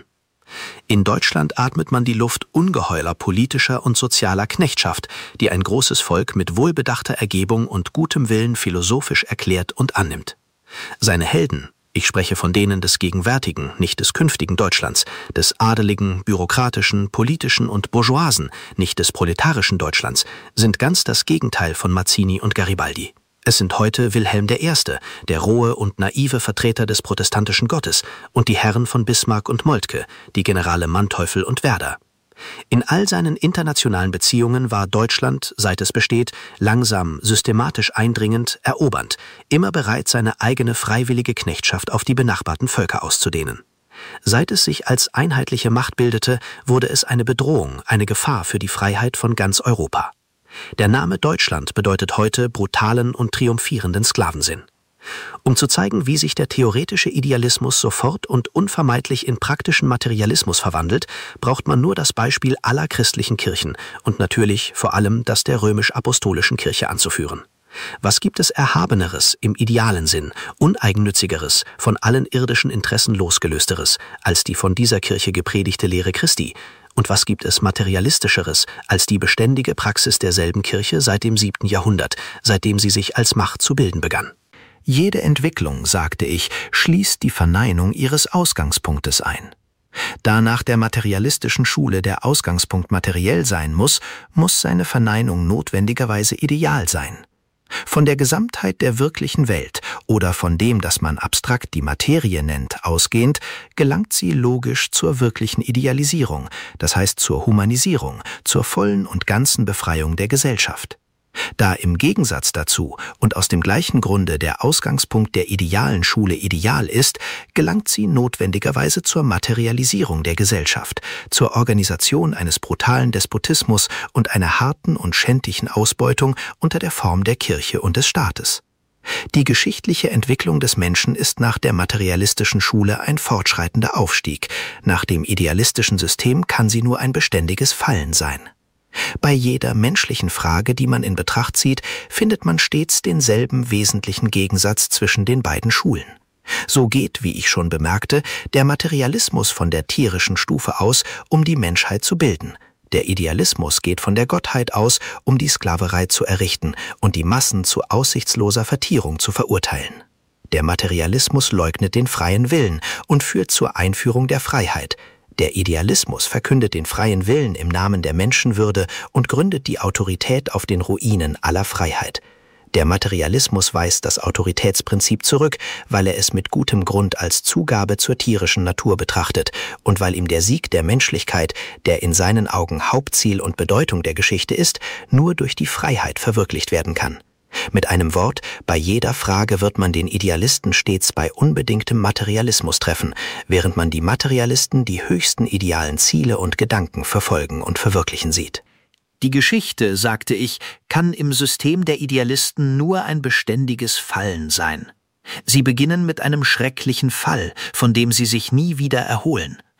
In Deutschland atmet man die Luft ungeheurer politischer und sozialer Knechtschaft, die ein großes Volk mit wohlbedachter Ergebung und gutem Willen philosophisch erklärt und annimmt. Seine Helden, ich spreche von denen des gegenwärtigen, nicht des künftigen Deutschlands, des adeligen, bürokratischen, politischen und bourgeoisen, nicht des proletarischen Deutschlands, sind ganz das Gegenteil von Mazzini und Garibaldi. Es sind heute Wilhelm I., der rohe und naive Vertreter des protestantischen Gottes, und die Herren von Bismarck und Moltke, die Generale Manteuffel und Werder. In all seinen internationalen Beziehungen war Deutschland, seit es besteht, langsam, systematisch eindringend, erobernd, immer bereit, seine eigene freiwillige Knechtschaft auf die benachbarten Völker auszudehnen. Seit es sich als einheitliche Macht bildete, wurde es eine Bedrohung, eine Gefahr für die Freiheit von ganz Europa. Der Name Deutschland bedeutet heute brutalen und triumphierenden Sklavensinn. Um zu zeigen, wie sich der theoretische Idealismus sofort und unvermeidlich in praktischen Materialismus verwandelt, braucht man nur das Beispiel aller christlichen Kirchen und natürlich vor allem das der römisch-apostolischen Kirche anzuführen. Was gibt es Erhabeneres im idealen Sinn, Uneigennützigeres, von allen irdischen Interessen losgelösteres, als die von dieser Kirche gepredigte Lehre Christi? Und was gibt es Materialistischeres als die beständige Praxis derselben Kirche seit dem 7. Jahrhundert, seitdem sie sich als Macht zu bilden begann? Jede Entwicklung, sagte ich, schließt die Verneinung ihres Ausgangspunktes ein. Da nach der materialistischen Schule der Ausgangspunkt materiell sein muss, muss seine Verneinung notwendigerweise ideal sein. Von der Gesamtheit der wirklichen Welt oder von dem, das man abstrakt die Materie nennt, ausgehend, gelangt sie logisch zur wirklichen Idealisierung, das heißt zur Humanisierung, zur vollen und ganzen Befreiung der Gesellschaft. Da im Gegensatz dazu und aus dem gleichen Grunde der Ausgangspunkt der idealen Schule ideal ist, gelangt sie notwendigerweise zur Materialisierung der Gesellschaft, zur Organisation eines brutalen Despotismus und einer harten und schändlichen Ausbeutung unter der Form der Kirche und des Staates. Die geschichtliche Entwicklung des Menschen ist nach der materialistischen Schule ein fortschreitender Aufstieg, nach dem idealistischen System kann sie nur ein beständiges Fallen sein. Bei jeder menschlichen Frage, die man in Betracht zieht, findet man stets denselben wesentlichen Gegensatz zwischen den beiden Schulen. So geht, wie ich schon bemerkte, der Materialismus von der tierischen Stufe aus, um die Menschheit zu bilden. Der Idealismus geht von der Gottheit aus, um die Sklaverei zu errichten und die Massen zu aussichtsloser Vertierung zu verurteilen. Der Materialismus leugnet den freien Willen und führt zur Einführung der Freiheit. Der Idealismus verkündet den freien Willen im Namen der Menschenwürde und gründet die Autorität auf den Ruinen aller Freiheit. Der Materialismus weist das Autoritätsprinzip zurück, weil er es mit gutem Grund als Zugabe zur tierischen Natur betrachtet und weil ihm der Sieg der Menschlichkeit, der in seinen Augen Hauptziel und Bedeutung der Geschichte ist, nur durch die Freiheit verwirklicht werden kann. Mit einem Wort, bei jeder Frage wird man den Idealisten stets bei unbedingtem Materialismus treffen, während man die Materialisten die höchsten idealen Ziele und Gedanken verfolgen und verwirklichen sieht. Die Geschichte, sagte ich, kann im System der Idealisten nur ein beständiges Fallen sein. Sie beginnen mit einem schrecklichen Fall, von dem sie sich nie wieder erholen.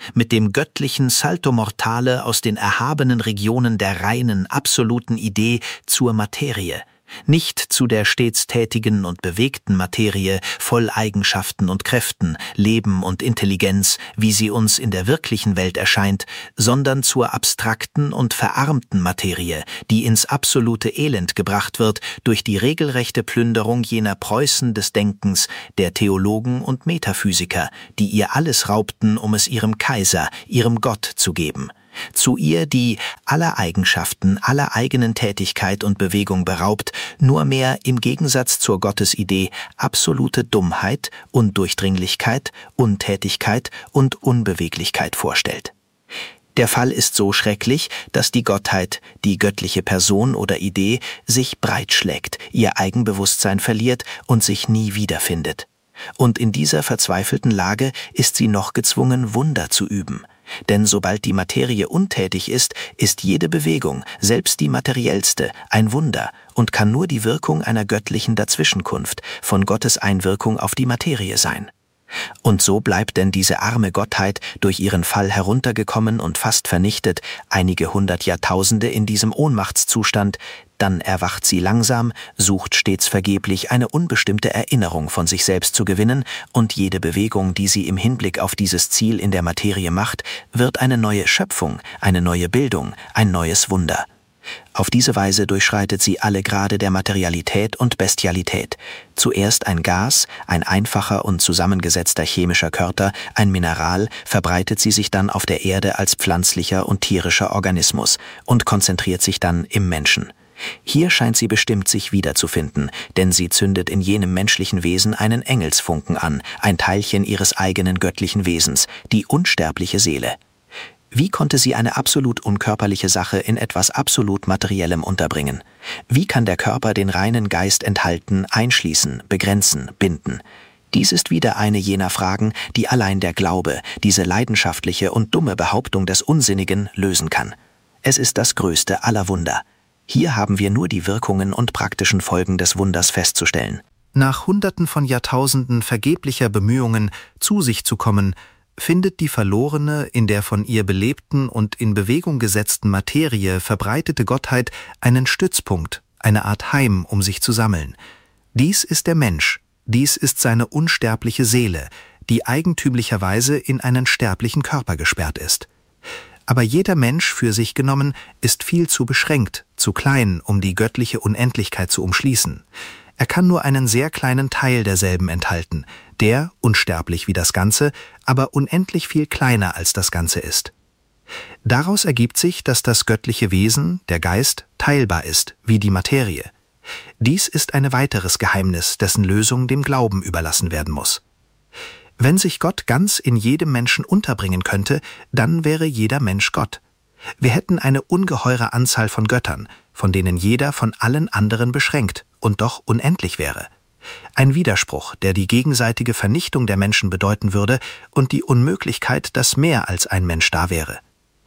mit dem göttlichen Salto Mortale aus den erhabenen Regionen der reinen, absoluten Idee zur Materie, nicht zu der stets tätigen und bewegten Materie, voll Eigenschaften und Kräften, Leben und Intelligenz, wie sie uns in der wirklichen Welt erscheint, sondern zur abstrakten und verarmten Materie, die ins absolute Elend gebracht wird durch die regelrechte Plünderung jener Preußen des Denkens, der Theologen und Metaphysiker, die ihr alles raubten, um es ihrem Kaiser, ihrem Gott zu geben. Zu ihr, die aller Eigenschaften, aller eigenen Tätigkeit und Bewegung beraubt, nur mehr im Gegensatz zur Gottesidee absolute Dummheit, Undurchdringlichkeit, Untätigkeit und Unbeweglichkeit vorstellt. Der Fall ist so schrecklich, dass die Gottheit, die göttliche Person oder Idee, sich breitschlägt, ihr Eigenbewusstsein verliert und sich nie wiederfindet. Und in dieser verzweifelten Lage ist sie noch gezwungen, Wunder zu üben. Denn sobald die Materie untätig ist, ist jede Bewegung, selbst die materiellste, ein Wunder und kann nur die Wirkung einer göttlichen Dazwischenkunft, von Gottes Einwirkung auf die Materie sein. Und so bleibt denn diese arme Gottheit, durch ihren Fall heruntergekommen und fast vernichtet, einige 100 Jahrtausende in diesem Ohnmachtszustand, dann erwacht sie langsam, sucht stets vergeblich eine unbestimmte Erinnerung von sich selbst zu gewinnen, und jede Bewegung, die sie im Hinblick auf dieses Ziel in der Materie macht, wird eine neue Schöpfung, eine neue Bildung, ein neues Wunder. Auf diese Weise durchschreitet sie alle Grade der Materialität und Bestialität. Zuerst ein Gas, ein einfacher und zusammengesetzter chemischer Körper, ein Mineral, verbreitet sie sich dann auf der Erde als pflanzlicher und tierischer Organismus und konzentriert sich dann im Menschen. Hier scheint sie bestimmt sich wiederzufinden, denn sie zündet in jenem menschlichen Wesen einen Engelsfunken an, ein Teilchen ihres eigenen göttlichen Wesens, die unsterbliche Seele. Wie konnte sie eine absolut unkörperliche Sache in etwas absolut Materiellem unterbringen? Wie kann der Körper den reinen Geist enthalten, einschließen, begrenzen, binden? Dies ist wieder eine jener Fragen, die allein der Glaube, diese leidenschaftliche und dumme Behauptung des Unsinnigen, lösen kann. Es ist das größte aller Wunder. Hier haben wir nur die Wirkungen und praktischen Folgen des Wunders festzustellen. Nach Hunderten von Jahrtausenden vergeblicher Bemühungen, zu sich zu kommen, findet die verlorene, in der von ihr belebten und in Bewegung gesetzten Materie verbreitete Gottheit einen Stützpunkt, eine Art Heim, um sich zu sammeln. Dies ist der Mensch, dies ist seine unsterbliche Seele, die eigentümlicherweise in einen sterblichen Körper gesperrt ist. Aber jeder Mensch für sich genommen ist viel zu beschränkt, zu klein, um die göttliche Unendlichkeit zu umschließen. Er kann nur einen sehr kleinen Teil derselben enthalten, der, unsterblich wie das Ganze, aber unendlich viel kleiner als das Ganze ist. Daraus ergibt sich, dass das göttliche Wesen, der Geist, teilbar ist, wie die Materie. Dies ist ein weiteres Geheimnis, dessen Lösung dem Glauben überlassen werden muss. Wenn sich Gott ganz in jedem Menschen unterbringen könnte, dann wäre jeder Mensch Gott. Wir hätten eine ungeheure Anzahl von Göttern, von denen jeder von allen anderen beschränkt und doch unendlich wäre. Ein Widerspruch, der die gegenseitige Vernichtung der Menschen bedeuten würde und die Unmöglichkeit, dass mehr als ein Mensch da wäre.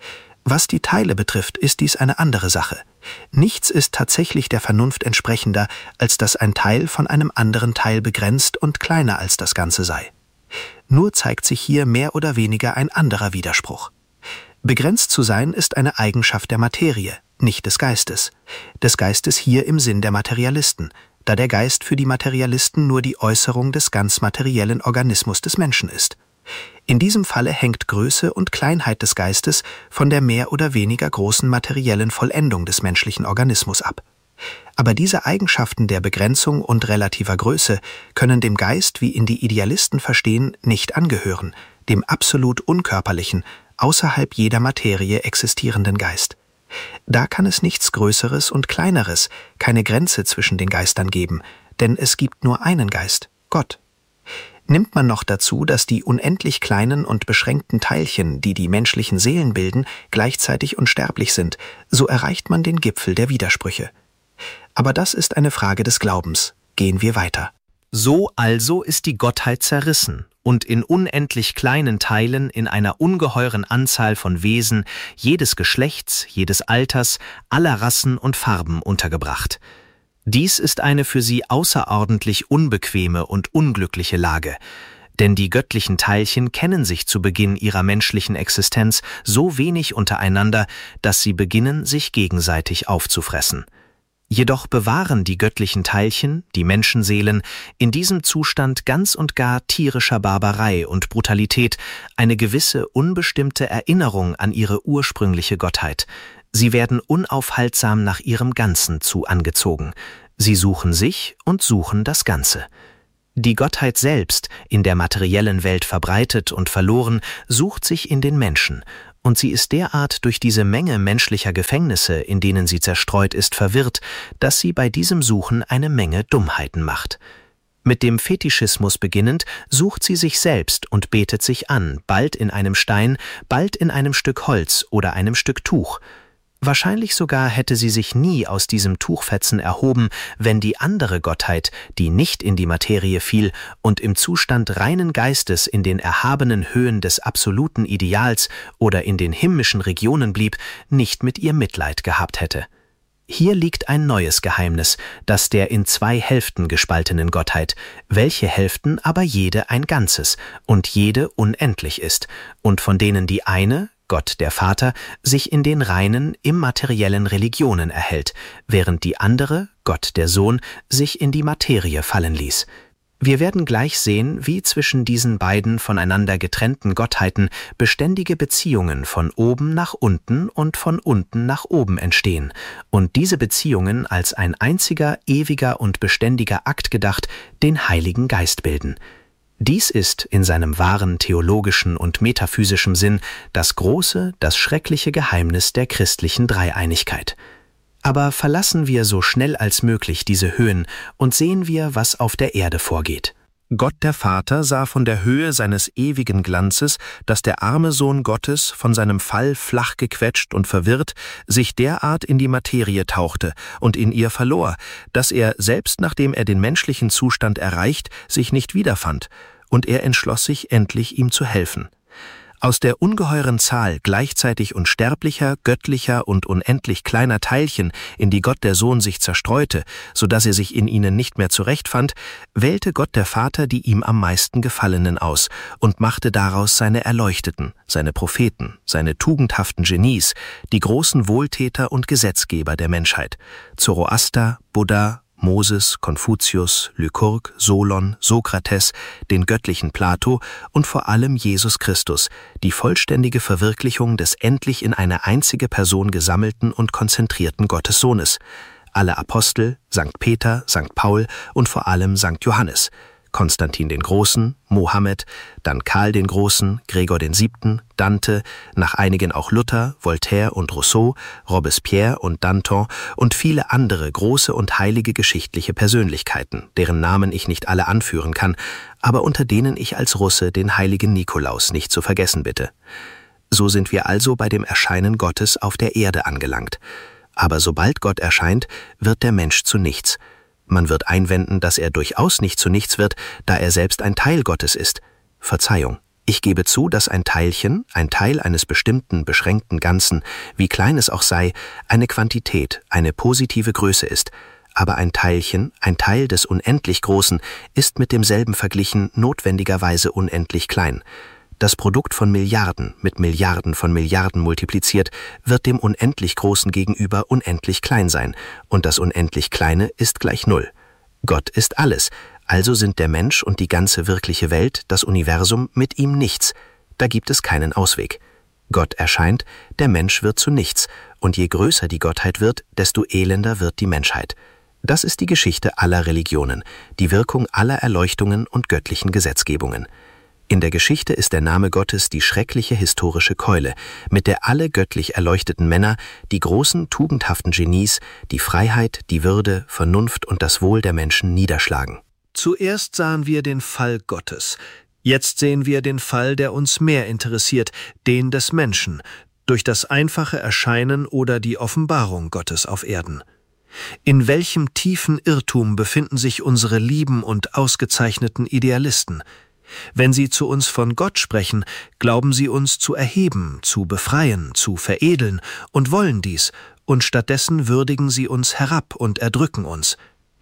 Was die Teile betrifft, ist dies eine andere Sache. Nichts ist tatsächlich der Vernunft entsprechender, als dass ein Teil von einem anderen Teil begrenzt und kleiner als das Ganze sei. Nur zeigt sich hier mehr oder weniger ein anderer Widerspruch. Begrenzt zu sein ist eine Eigenschaft der Materie, nicht des Geistes. Des Geistes hier im Sinn der Materialisten, da der Geist für die Materialisten nur die Äußerung des ganz materiellen Organismus des Menschen ist. In diesem Falle hängt Größe und Kleinheit des Geistes von der mehr oder weniger großen materiellen Vollendung des menschlichen Organismus ab. Aber diese Eigenschaften der Begrenzung und relativer Größe können dem Geist, wie ihn die Idealisten verstehen, nicht angehören, dem absolut unkörperlichen, außerhalb jeder Materie existierenden Geist. Da kann es nichts Größeres und Kleineres, keine Grenze zwischen den Geistern geben, denn es gibt nur einen Geist, Gott. Nimmt man noch dazu, dass die unendlich kleinen und beschränkten Teilchen, die die menschlichen Seelen bilden, gleichzeitig unsterblich sind, so erreicht man den Gipfel der Widersprüche. Aber das ist eine Frage des Glaubens. Gehen wir weiter. So also ist die Gottheit zerrissen und in unendlich kleinen Teilen in einer ungeheuren Anzahl von Wesen jedes Geschlechts, jedes Alters, aller Rassen und Farben untergebracht. Dies ist eine für sie außerordentlich unbequeme und unglückliche Lage. Denn die göttlichen Teilchen kennen sich zu Beginn ihrer menschlichen Existenz so wenig untereinander, dass sie beginnen, sich gegenseitig aufzufressen. Jedoch bewahren die göttlichen Teilchen, die Menschenseelen, in diesem Zustand ganz und gar tierischer Barbarei und Brutalität eine gewisse unbestimmte Erinnerung an ihre ursprüngliche Gottheit. Sie werden unaufhaltsam nach ihrem Ganzen zu angezogen. Sie suchen sich und suchen das Ganze. Die Gottheit selbst, in der materiellen Welt verbreitet und verloren, sucht sich in den Menschen. Und sie ist derart durch diese Menge menschlicher Gefängnisse, in denen sie zerstreut ist, verwirrt, dass sie bei diesem Suchen eine Menge Dummheiten macht. Mit dem Fetischismus beginnend, sucht sie sich selbst und betet sich an, bald in einem Stein, bald in einem Stück Holz oder einem Stück Tuch. Wahrscheinlich sogar hätte sie sich nie aus diesem Tuchfetzen erhoben, wenn die andere Gottheit, die nicht in die Materie fiel und im Zustand reinen Geistes in den erhabenen Höhen des absoluten Ideals oder in den himmlischen Regionen blieb, nicht mit ihr Mitleid gehabt hätte. Hier liegt ein neues Geheimnis, das der in 2 Hälften gespaltenen Gottheit, welche Hälften aber jede ein Ganzes und jede unendlich ist, und von denen die eine, Gott der Vater, sich in den reinen, immateriellen Religionen erhält, während die andere, Gott der Sohn, sich in die Materie fallen ließ. Wir werden gleich sehen, wie zwischen diesen beiden voneinander getrennten Gottheiten beständige Beziehungen von oben nach unten und von unten nach oben entstehen und diese Beziehungen als ein einziger, ewiger und beständiger Akt gedacht, den Heiligen Geist bilden. Dies ist in seinem wahren theologischen und metaphysischen Sinn das große, das schreckliche Geheimnis der christlichen Dreieinigkeit. Aber verlassen wir so schnell als möglich diese Höhen und sehen wir, was auf der Erde vorgeht. Gott der Vater sah von der Höhe seines ewigen Glanzes, dass der arme Sohn Gottes, von seinem Fall flach gequetscht und verwirrt, sich derart in die Materie tauchte und in ihr verlor, dass er, selbst nachdem er den menschlichen Zustand erreicht, sich nicht wiederfand, und er entschloss sich, endlich ihm zu helfen. Aus der ungeheuren Zahl gleichzeitig unsterblicher, göttlicher und unendlich kleiner Teilchen, in die Gott der Sohn sich zerstreute, so dass er sich in ihnen nicht mehr zurechtfand, wählte Gott der Vater die ihm am meisten Gefallenen aus und machte daraus seine Erleuchteten, seine Propheten, seine tugendhaften Genies, die großen Wohltäter und Gesetzgeber der Menschheit: Zoroaster, Buddha, Moses, Konfuzius, Lykurg, Solon, Sokrates, den göttlichen Plato und vor allem Jesus Christus, die vollständige Verwirklichung des endlich in eine einzige Person gesammelten und konzentrierten Gottessohnes. Alle Apostel, Sankt Peter, Sankt Paul und vor allem Sankt Johannes, Konstantin den Großen, Mohammed, dann Karl den Großen, Gregor VII., Dante, nach einigen auch Luther, Voltaire und Rousseau, Robespierre und Danton und viele andere große und heilige geschichtliche Persönlichkeiten, deren Namen ich nicht alle anführen kann, aber unter denen ich als Russe den heiligen Nikolaus nicht zu vergessen bitte. So sind wir also bei dem Erscheinen Gottes auf der Erde angelangt. Aber sobald Gott erscheint, wird der Mensch zu nichts. Man wird einwenden, dass er durchaus nicht zu nichts wird, da er selbst ein Teil Gottes ist. Verzeihung, ich gebe zu, dass ein Teilchen, ein Teil eines bestimmten, beschränkten Ganzen, wie klein es auch sei, eine Quantität, eine positive Größe ist. Aber ein Teilchen, ein Teil des unendlich Großen, ist mit demselben verglichen notwendigerweise unendlich klein. Das Produkt von Milliarden mit Milliarden von Milliarden multipliziert, wird dem unendlich Großen gegenüber unendlich klein sein, und das unendlich Kleine ist gleich Null. Gott ist alles, also sind der Mensch und die ganze wirkliche Welt, das Universum, mit ihm nichts. Da gibt es keinen Ausweg. Gott erscheint, der Mensch wird zu nichts, und je größer die Gottheit wird, desto elender wird die Menschheit. Das ist die Geschichte aller Religionen, die Wirkung aller Erleuchtungen und göttlichen Gesetzgebungen. In der Geschichte ist der Name Gottes die schreckliche historische Keule, mit der alle göttlich erleuchteten Männer, die großen, tugendhaften Genies, die Freiheit, die Würde, Vernunft und das Wohl der Menschen niederschlagen. Zuerst sahen wir den Fall Gottes. Jetzt sehen wir den Fall, der uns mehr interessiert, den des Menschen, durch das einfache Erscheinen oder die Offenbarung Gottes auf Erden. In welchem tiefen Irrtum befinden sich unsere lieben und ausgezeichneten Idealisten? Wenn sie zu uns von Gott sprechen, glauben sie uns zu erheben, zu befreien, zu veredeln und wollen dies, und stattdessen würdigen sie uns herab und erdrücken uns.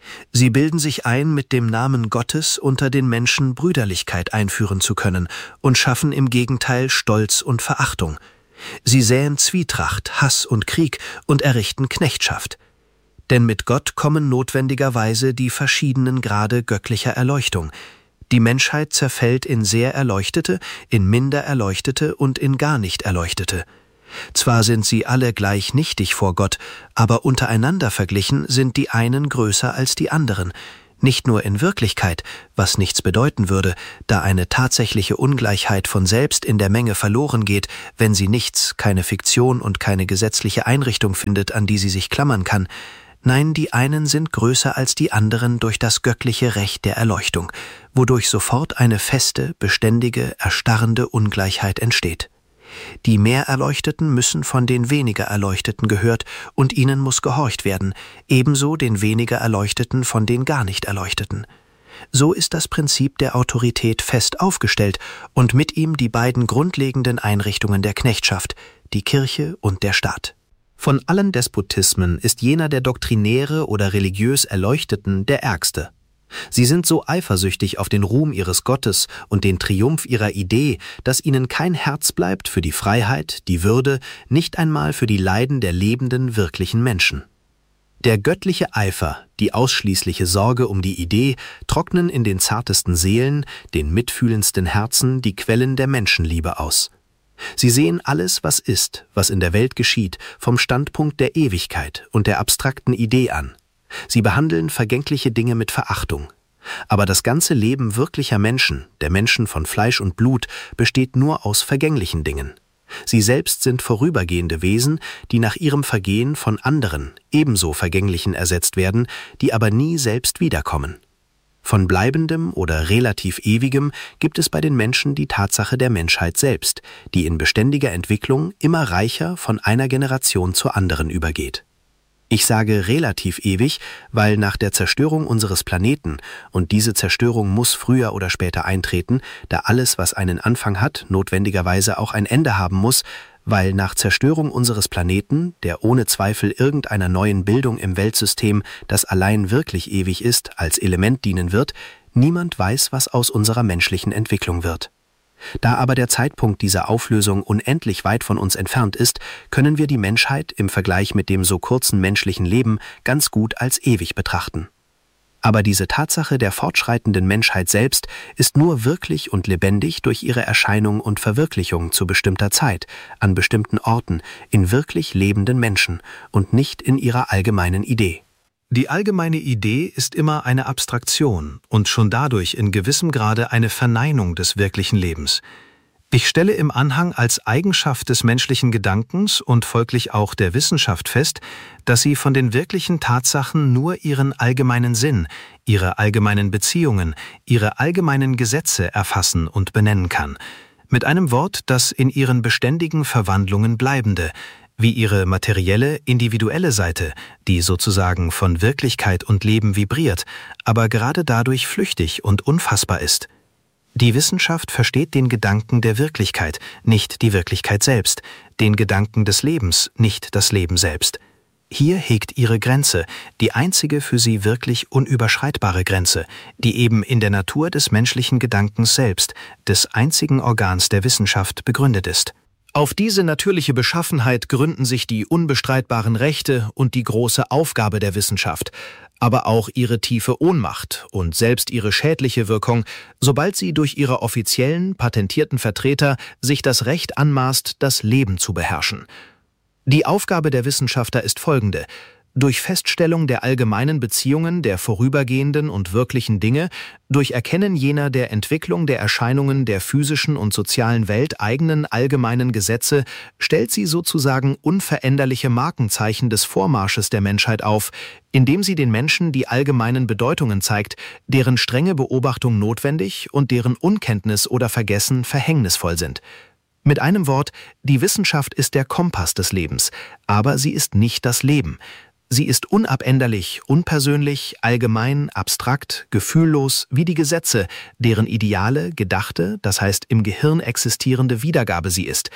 Sie bilden sich ein, mit dem Namen Gottes unter den Menschen Brüderlichkeit einführen zu können und schaffen im Gegenteil Stolz und Verachtung. Sie säen Zwietracht, Hass und Krieg und errichten Knechtschaft. Denn mit Gott kommen notwendigerweise die verschiedenen Grade göttlicher Erleuchtung. Die Menschheit zerfällt in sehr Erleuchtete, in minder Erleuchtete und in gar nicht Erleuchtete. Zwar sind sie alle gleich nichtig vor Gott, aber untereinander verglichen sind die einen größer als die anderen. Nicht nur in Wirklichkeit, was nichts bedeuten würde, da eine tatsächliche Ungleichheit von selbst in der Menge verloren geht, wenn sie nichts, keine Fiktion und keine gesetzliche Einrichtung findet, an die sie sich klammern kann. Nein, die einen sind größer als die anderen durch das göttliche Recht der Erleuchtung, wodurch sofort eine feste, beständige, erstarrende Ungleichheit entsteht. Die mehr Erleuchteten müssen von den weniger Erleuchteten gehört und ihnen muss gehorcht werden, ebenso den weniger Erleuchteten von den gar nicht Erleuchteten. So ist das Prinzip der Autorität fest aufgestellt und mit ihm die beiden grundlegenden Einrichtungen der Knechtschaft, die Kirche und der Staat. Von allen Despotismen ist jener der doktrinäre oder religiös Erleuchteten der ärgste. Sie sind so eifersüchtig auf den Ruhm ihres Gottes und den Triumph ihrer Idee, dass ihnen kein Herz bleibt für die Freiheit, die Würde, nicht einmal für die Leiden der lebenden, wirklichen Menschen. Der göttliche Eifer, die ausschließliche Sorge um die Idee trocknen in den zartesten Seelen, den mitfühlendsten Herzen die Quellen der Menschenliebe aus. Sie sehen alles, was ist, was in der Welt geschieht, vom Standpunkt der Ewigkeit und der abstrakten Idee an. Sie behandeln vergängliche Dinge mit Verachtung. Aber das ganze Leben wirklicher Menschen, der Menschen von Fleisch und Blut, besteht nur aus vergänglichen Dingen. Sie selbst sind vorübergehende Wesen, die nach ihrem Vergehen von anderen, ebenso vergänglichen ersetzt werden, die aber nie selbst wiederkommen. Von Bleibendem oder relativ Ewigem gibt es bei den Menschen die Tatsache der Menschheit selbst, die in beständiger Entwicklung immer reicher von einer Generation zur anderen übergeht. Ich sage relativ ewig, weil nach der Zerstörung unseres Planeten, und diese Zerstörung muss früher oder später eintreten, da alles, was einen Anfang hat, notwendigerweise auch ein Ende haben muss, weil nach Zerstörung unseres Planeten, der ohne Zweifel irgendeiner neuen Bildung im Weltsystem, das allein wirklich ewig ist, als Element dienen wird, niemand weiß, was aus unserer menschlichen Entwicklung wird. Da aber der Zeitpunkt dieser Auflösung unendlich weit von uns entfernt ist, können wir die Menschheit im Vergleich mit dem so kurzen menschlichen Leben ganz gut als ewig betrachten. Aber diese Tatsache der fortschreitenden Menschheit selbst ist nur wirklich und lebendig durch ihre Erscheinung und Verwirklichung zu bestimmter Zeit, an bestimmten Orten, in wirklich lebenden Menschen und nicht in ihrer allgemeinen Idee. Die allgemeine Idee ist immer eine Abstraktion und schon dadurch in gewissem Grade eine Verneinung des wirklichen Lebens. Ich stelle im Anhang als Eigenschaft des menschlichen Gedankens und folglich auch der Wissenschaft fest, dass sie von den wirklichen Tatsachen nur ihren allgemeinen Sinn, ihre allgemeinen Beziehungen, ihre allgemeinen Gesetze erfassen und benennen kann. Mit einem Wort, das in ihren beständigen Verwandlungen bleibende, wie ihre materielle, individuelle Seite, die sozusagen von Wirklichkeit und Leben vibriert, aber gerade dadurch flüchtig und unfassbar ist. Die Wissenschaft versteht den Gedanken der Wirklichkeit, nicht die Wirklichkeit selbst, den Gedanken des Lebens, nicht das Leben selbst. Hier hegt ihre Grenze, die einzige für sie wirklich unüberschreitbare Grenze, die eben in der Natur des menschlichen Gedankens selbst, des einzigen Organs der Wissenschaft, begründet ist. Auf diese natürliche Beschaffenheit gründen sich die unbestreitbaren Rechte und die große Aufgabe der Wissenschaft, aber auch ihre tiefe Ohnmacht und selbst ihre schädliche Wirkung, sobald sie durch ihre offiziellen, patentierten Vertreter sich das Recht anmaßt, das Leben zu beherrschen. Die Aufgabe der Wissenschaftler ist folgende: Durch Feststellung der allgemeinen Beziehungen der vorübergehenden und wirklichen Dinge, durch Erkennen jener der Entwicklung der Erscheinungen der physischen und sozialen Welt eigenen allgemeinen Gesetze, stellt sie sozusagen unveränderliche Markenzeichen des Vormarsches der Menschheit auf, indem sie den Menschen die allgemeinen Bedeutungen zeigt, deren strenge Beobachtung notwendig und deren Unkenntnis oder Vergessen verhängnisvoll sind. Mit einem Wort, die Wissenschaft ist der Kompass des Lebens, aber sie ist nicht das Leben. Sie ist unabänderlich, unpersönlich, allgemein, abstrakt, gefühllos wie die Gesetze, deren ideale, gedachte, das heißt im Gehirn existierende Wiedergabe sie ist.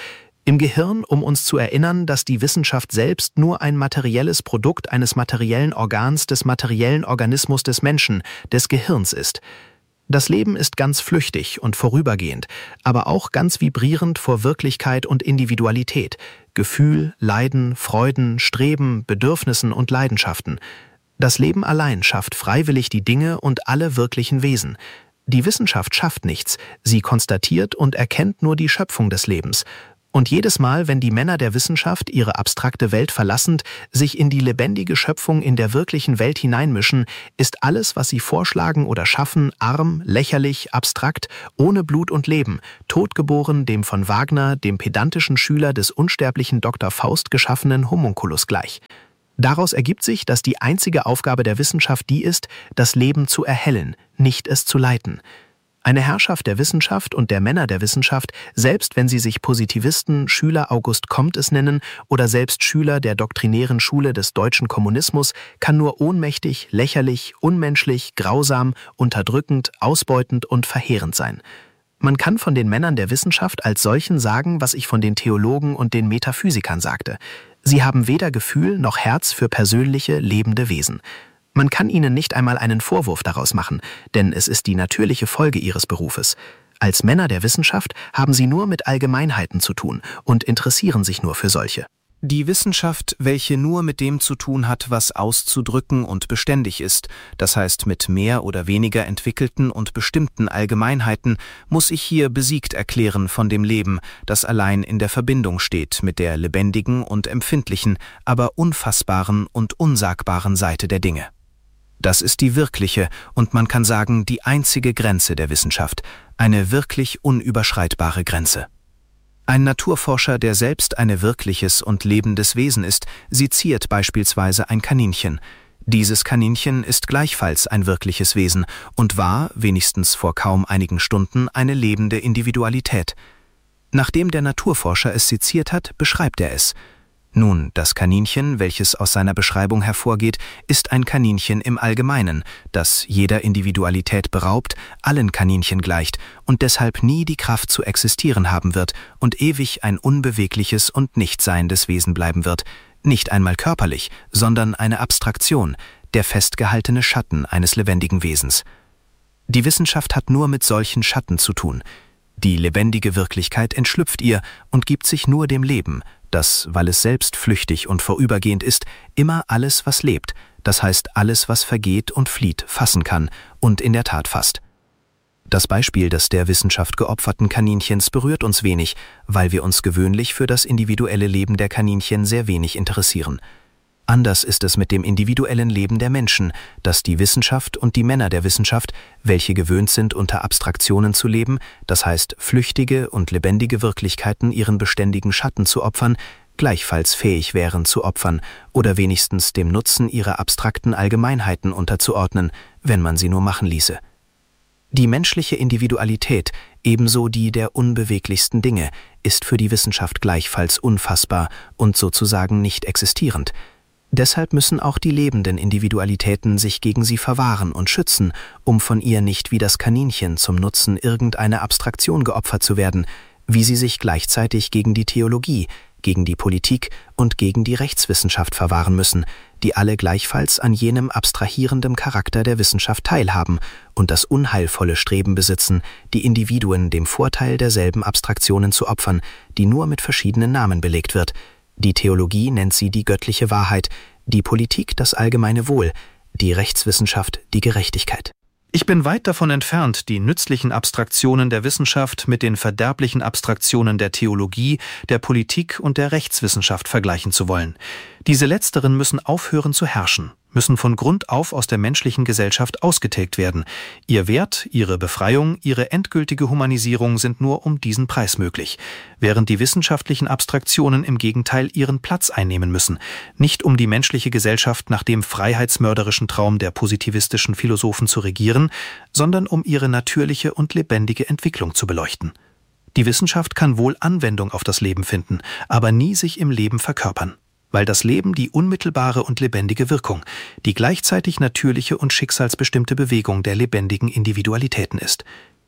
Im Gehirn, um uns zu erinnern, dass die Wissenschaft selbst nur ein materielles Produkt eines materiellen Organs des materiellen Organismus des Menschen, des Gehirns ist. Das Leben ist ganz flüchtig und vorübergehend, aber auch ganz vibrierend vor Wirklichkeit und Individualität, Gefühl, Leiden, Freuden, Streben, Bedürfnissen und Leidenschaften. Das Leben allein schafft freiwillig die Dinge und alle wirklichen Wesen. Die Wissenschaft schafft nichts, sie konstatiert und erkennt nur die Schöpfung des Lebens. Und jedes Mal, wenn die Männer der Wissenschaft ihre abstrakte Welt verlassend sich in die lebendige Schöpfung in der wirklichen Welt hineinmischen, ist alles, was sie vorschlagen oder schaffen, arm, lächerlich, abstrakt, ohne Blut und Leben, totgeboren dem von Wagner, dem pedantischen Schüler des unsterblichen Dr. Faust geschaffenen Homunculus gleich. Daraus ergibt sich, dass die einzige Aufgabe der Wissenschaft die ist, das Leben zu erhellen, nicht es zu leiten. Eine Herrschaft der Wissenschaft und der Männer der Wissenschaft, selbst wenn sie sich Positivisten, Schüler August Comtes nennen oder selbst Schüler der doktrinären Schule des deutschen Kommunismus, kann nur ohnmächtig, lächerlich, unmenschlich, grausam, unterdrückend, ausbeutend und verheerend sein. Man kann von den Männern der Wissenschaft als solchen sagen, was ich von den Theologen und den Metaphysikern sagte. Sie haben weder Gefühl noch Herz für persönliche, lebende Wesen. Man kann ihnen nicht einmal einen Vorwurf daraus machen, denn es ist die natürliche Folge ihres Berufes. Als Männer der Wissenschaft haben sie nur mit Allgemeinheiten zu tun und interessieren sich nur für solche. Die Wissenschaft, welche nur mit dem zu tun hat, was auszudrücken und beständig ist, das heißt mit mehr oder weniger entwickelten und bestimmten Allgemeinheiten, muss ich hier besiegt erklären von dem Leben, das allein in der Verbindung steht mit der lebendigen und empfindlichen, aber unfassbaren und unsagbaren Seite der Dinge. Das ist die wirkliche und man kann sagen die einzige Grenze der Wissenschaft, eine wirklich unüberschreitbare Grenze. Ein Naturforscher, der selbst ein wirkliches und lebendes Wesen ist, seziert beispielsweise ein Kaninchen. Dieses Kaninchen ist gleichfalls ein wirkliches Wesen und war, wenigstens vor kaum einigen Stunden, eine lebende Individualität. Nachdem der Naturforscher es seziert hat, beschreibt er es. Nun, das Kaninchen, welches aus seiner Beschreibung hervorgeht, ist ein Kaninchen im Allgemeinen, das jeder Individualität beraubt, allen Kaninchen gleicht und deshalb nie die Kraft zu existieren haben wird und ewig ein unbewegliches und nichtseiendes Wesen bleiben wird, nicht einmal körperlich, sondern eine Abstraktion, der festgehaltene Schatten eines lebendigen Wesens. Die Wissenschaft hat nur mit solchen Schatten zu tun. Die lebendige Wirklichkeit entschlüpft ihr und gibt sich nur dem Leben, das, weil es selbst flüchtig und vorübergehend ist, immer alles, was lebt, das heißt alles, was vergeht und flieht, fassen kann und in der Tat fasst. Das Beispiel des der Wissenschaft geopferten Kaninchens berührt uns wenig, weil wir uns gewöhnlich für das individuelle Leben der Kaninchen sehr wenig interessieren. Anders ist es mit dem individuellen Leben der Menschen, das die Wissenschaft und die Männer der Wissenschaft, welche gewöhnt sind, unter Abstraktionen zu leben, das heißt flüchtige und lebendige Wirklichkeiten ihren beständigen Schatten zu opfern, gleichfalls fähig wären zu opfern oder wenigstens dem Nutzen ihrer abstrakten Allgemeinheiten unterzuordnen, wenn man sie nur machen ließe. Die menschliche Individualität, ebenso die der unbeweglichsten Dinge, ist für die Wissenschaft gleichfalls unfassbar und sozusagen nicht existierend. Deshalb müssen auch die lebenden Individualitäten sich gegen sie verwahren und schützen, um von ihr nicht wie das Kaninchen zum Nutzen irgendeiner Abstraktion geopfert zu werden, wie sie sich gleichzeitig gegen die Theologie, gegen die Politik und gegen die Rechtswissenschaft verwahren müssen, die alle gleichfalls an jenem abstrahierenden Charakter der Wissenschaft teilhaben und das unheilvolle Streben besitzen, die Individuen dem Vorteil derselben Abstraktionen zu opfern, die nur mit verschiedenen Namen belegt wird. Die Theologie nennt sie die göttliche Wahrheit, die Politik das allgemeine Wohl, die Rechtswissenschaft die Gerechtigkeit. Ich bin weit davon entfernt, die nützlichen Abstraktionen der Wissenschaft mit den verderblichen Abstraktionen der Theologie, der Politik und der Rechtswissenschaft vergleichen zu wollen. Diese letzteren müssen aufhören zu herrschen, müssen von Grund auf aus der menschlichen Gesellschaft ausgetilgt werden. Ihr Wert, ihre Befreiung, ihre endgültige Humanisierung sind nur um diesen Preis möglich, während die wissenschaftlichen Abstraktionen im Gegenteil ihren Platz einnehmen müssen, nicht um die menschliche Gesellschaft nach dem freiheitsmörderischen Traum der positivistischen Philosophen zu regieren, sondern um ihre natürliche und lebendige Entwicklung zu beleuchten. Die Wissenschaft kann wohl Anwendung auf das Leben finden, aber nie sich im Leben verkörpern. Weil das Leben die unmittelbare und lebendige Wirkung, die gleichzeitig natürliche und schicksalsbestimmte Bewegung der lebendigen Individualitäten ist.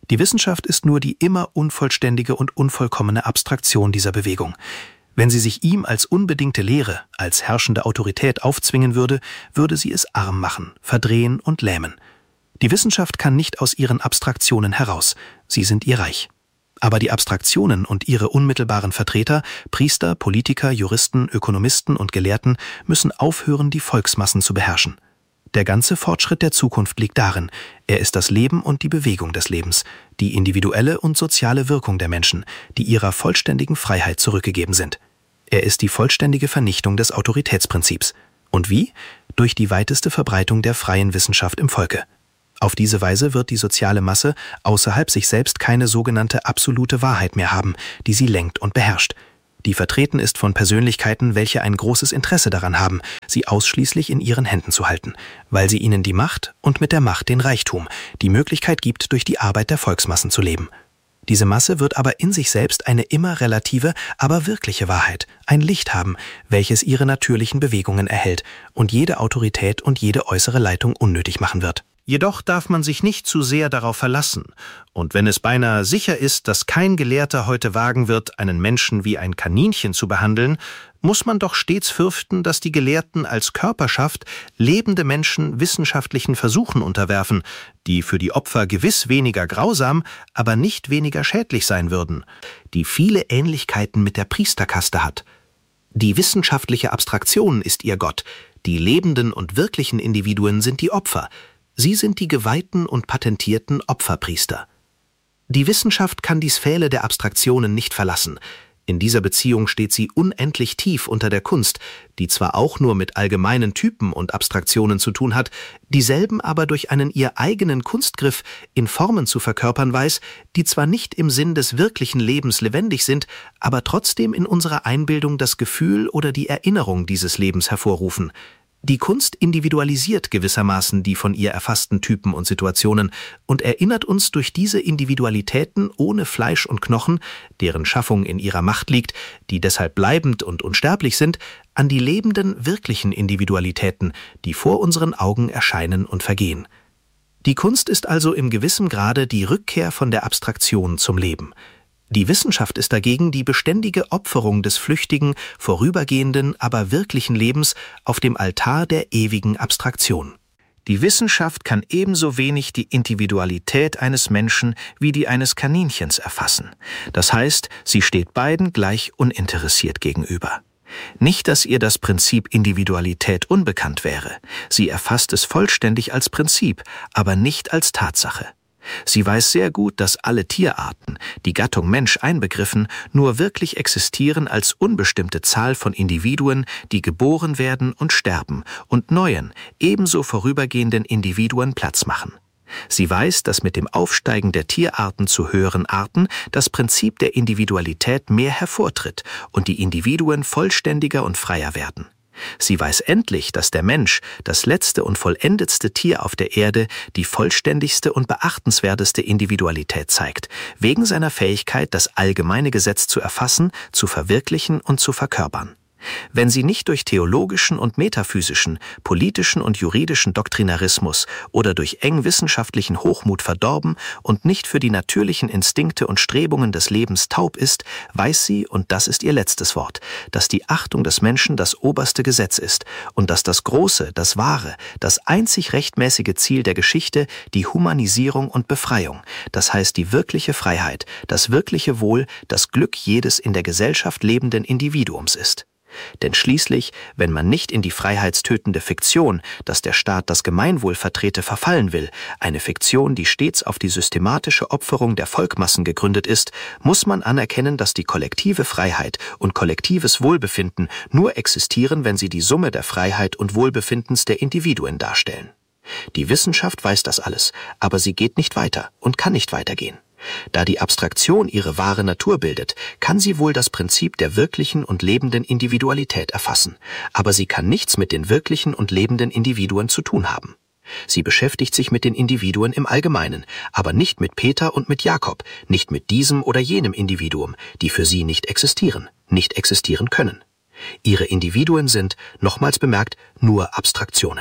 Die Wissenschaft ist nur die immer unvollständige und unvollkommene Abstraktion dieser Bewegung. Wenn sie sich ihm als unbedingte Lehre, als herrschende Autorität aufzwingen würde, würde sie es arm machen, verdrehen und lähmen. Die Wissenschaft kann nicht aus ihren Abstraktionen heraus, sie sind ihr Reich. Aber die Abstraktionen und ihre unmittelbaren Vertreter, Priester, Politiker, Juristen, Ökonomisten und Gelehrten, müssen aufhören, die Volksmassen zu beherrschen. Der ganze Fortschritt der Zukunft liegt darin, er ist das Leben und die Bewegung des Lebens, die individuelle und soziale Wirkung der Menschen, die ihrer vollständigen Freiheit zurückgegeben sind. Er ist die vollständige Vernichtung des Autoritätsprinzips. Und wie? Durch die weiteste Verbreitung der freien Wissenschaft im Volke. Auf diese Weise wird die soziale Masse außerhalb sich selbst keine sogenannte absolute Wahrheit mehr haben, die sie lenkt und beherrscht, die vertreten ist von Persönlichkeiten, welche ein großes Interesse daran haben, sie ausschließlich in ihren Händen zu halten, weil sie ihnen die Macht und mit der Macht den Reichtum, die Möglichkeit gibt, durch die Arbeit der Volksmassen zu leben. Diese Masse wird aber in sich selbst eine immer relative, aber wirkliche Wahrheit, ein Licht haben, welches ihre natürlichen Bewegungen erhält und jede Autorität und jede äußere Leitung unnötig machen wird. Jedoch darf man sich nicht zu sehr darauf verlassen, und wenn es beinahe sicher ist, dass kein Gelehrter heute wagen wird, einen Menschen wie ein Kaninchen zu behandeln, muss man doch stets fürchten, dass die Gelehrten als Körperschaft lebende Menschen wissenschaftlichen Versuchen unterwerfen, die für die Opfer gewiss weniger grausam, aber nicht weniger schädlich sein würden, die viele Ähnlichkeiten mit der Priesterkaste hat. Die wissenschaftliche Abstraktion ist ihr Gott, die lebenden und wirklichen Individuen sind die Opfer. Sie sind die geweihten und patentierten Opferpriester. Die Wissenschaft kann die Sphäre der Abstraktionen nicht verlassen. In dieser Beziehung steht sie unendlich tief unter der Kunst, die zwar auch nur mit allgemeinen Typen und Abstraktionen zu tun hat, dieselben aber durch einen ihr eigenen Kunstgriff in Formen zu verkörpern weiß, die zwar nicht im Sinn des wirklichen Lebens lebendig sind, aber trotzdem in unserer Einbildung das Gefühl oder die Erinnerung dieses Lebens hervorrufen. Die Kunst individualisiert gewissermaßen die von ihr erfassten Typen und Situationen und erinnert uns durch diese Individualitäten ohne Fleisch und Knochen, deren Schaffung in ihrer Macht liegt, die deshalb bleibend und unsterblich sind, an die lebenden, wirklichen Individualitäten, die vor unseren Augen erscheinen und vergehen. Die Kunst ist also im gewissen Grade die Rückkehr von der Abstraktion zum Leben. Die Wissenschaft ist dagegen die beständige Opferung des flüchtigen, vorübergehenden, aber wirklichen Lebens auf dem Altar der ewigen Abstraktion. Die Wissenschaft kann ebenso wenig die Individualität eines Menschen wie die eines Kaninchens erfassen. Das heißt, sie steht beiden gleich uninteressiert gegenüber. Nicht, dass ihr das Prinzip Individualität unbekannt wäre. Sie erfasst es vollständig als Prinzip, aber nicht als Tatsache. Sie weiß sehr gut, dass alle Tierarten, die Gattung Mensch einbegriffen, nur wirklich existieren als unbestimmte Zahl von Individuen, die geboren werden und sterben und neuen, ebenso vorübergehenden Individuen Platz machen. Sie weiß, dass mit dem Aufsteigen der Tierarten zu höheren Arten das Prinzip der Individualität mehr hervortritt und die Individuen vollständiger und freier werden. Sie weiß endlich, dass der Mensch, das letzte und vollendetste Tier auf der Erde, die vollständigste und beachtenswerteste Individualität zeigt, wegen seiner Fähigkeit, das allgemeine Gesetz zu erfassen, zu verwirklichen und zu verkörpern. Wenn sie nicht durch theologischen und metaphysischen, politischen und juridischen Doktrinarismus oder durch eng wissenschaftlichen Hochmut verdorben und nicht für die natürlichen Instinkte und Strebungen des Lebens taub ist, weiß sie, und das ist ihr letztes Wort, dass die Achtung des Menschen das oberste Gesetz ist und dass das große, das wahre, das einzig rechtmäßige Ziel der Geschichte die Humanisierung und Befreiung, das heißt die wirkliche Freiheit, das wirkliche Wohl, das Glück jedes in der Gesellschaft lebenden Individuums ist. Denn schließlich, wenn man nicht in die freiheitstötende Fiktion, dass der Staat das Gemeinwohl vertrete, verfallen will, eine Fiktion, die stets auf die systematische Opferung der Volkmassen gegründet ist, muss man anerkennen, dass die kollektive Freiheit und kollektives Wohlbefinden nur existieren, wenn sie die Summe der Freiheit und Wohlbefindens der Individuen darstellen. Die Wissenschaft weiß das alles, aber sie geht nicht weiter und kann nicht weitergehen. Da die Abstraktion ihre wahre Natur bildet, kann sie wohl das Prinzip der wirklichen und lebenden Individualität erfassen, aber sie kann nichts mit den wirklichen und lebenden Individuen zu tun haben. Sie beschäftigt sich mit den Individuen im Allgemeinen, aber nicht mit Peter und mit Jakob, nicht mit diesem oder jenem Individuum, die für sie nicht existieren können. Ihre Individuen sind, nochmals bemerkt, nur Abstraktionen.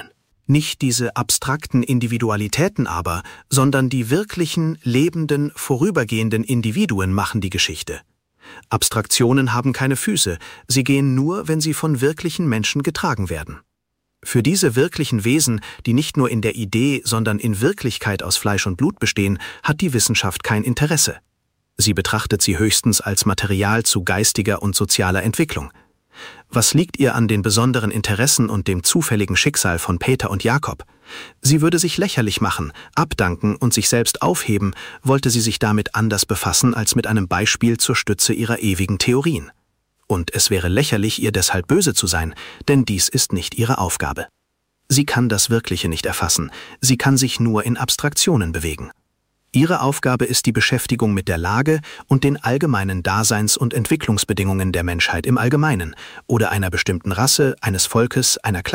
Nicht diese abstrakten Individualitäten aber, sondern die wirklichen, lebenden, vorübergehenden Individuen machen die Geschichte. Abstraktionen haben keine Füße, sie gehen nur, wenn sie von wirklichen Menschen getragen werden. Für diese wirklichen Wesen, die nicht nur in der Idee, sondern in Wirklichkeit aus Fleisch und Blut bestehen, hat die Wissenschaft kein Interesse. Sie betrachtet sie höchstens als Material zu geistiger und sozialer Entwicklung. Was liegt ihr an den besonderen Interessen und dem zufälligen Schicksal von Peter und Jakob? Sie würde sich lächerlich machen, abdanken und sich selbst aufheben, wollte sie sich damit anders befassen als mit einem Beispiel zur Stütze ihrer ewigen Theorien. Und es wäre lächerlich, ihr deshalb böse zu sein, denn dies ist nicht ihre Aufgabe. Sie kann das Wirkliche nicht erfassen, sie kann sich nur in Abstraktionen bewegen. Ihre Aufgabe ist die Beschäftigung mit der Lage und den allgemeinen Daseins- und Entwicklungsbedingungen der Menschheit im Allgemeinen oder einer bestimmten Rasse, eines Volkes, einer Klasse.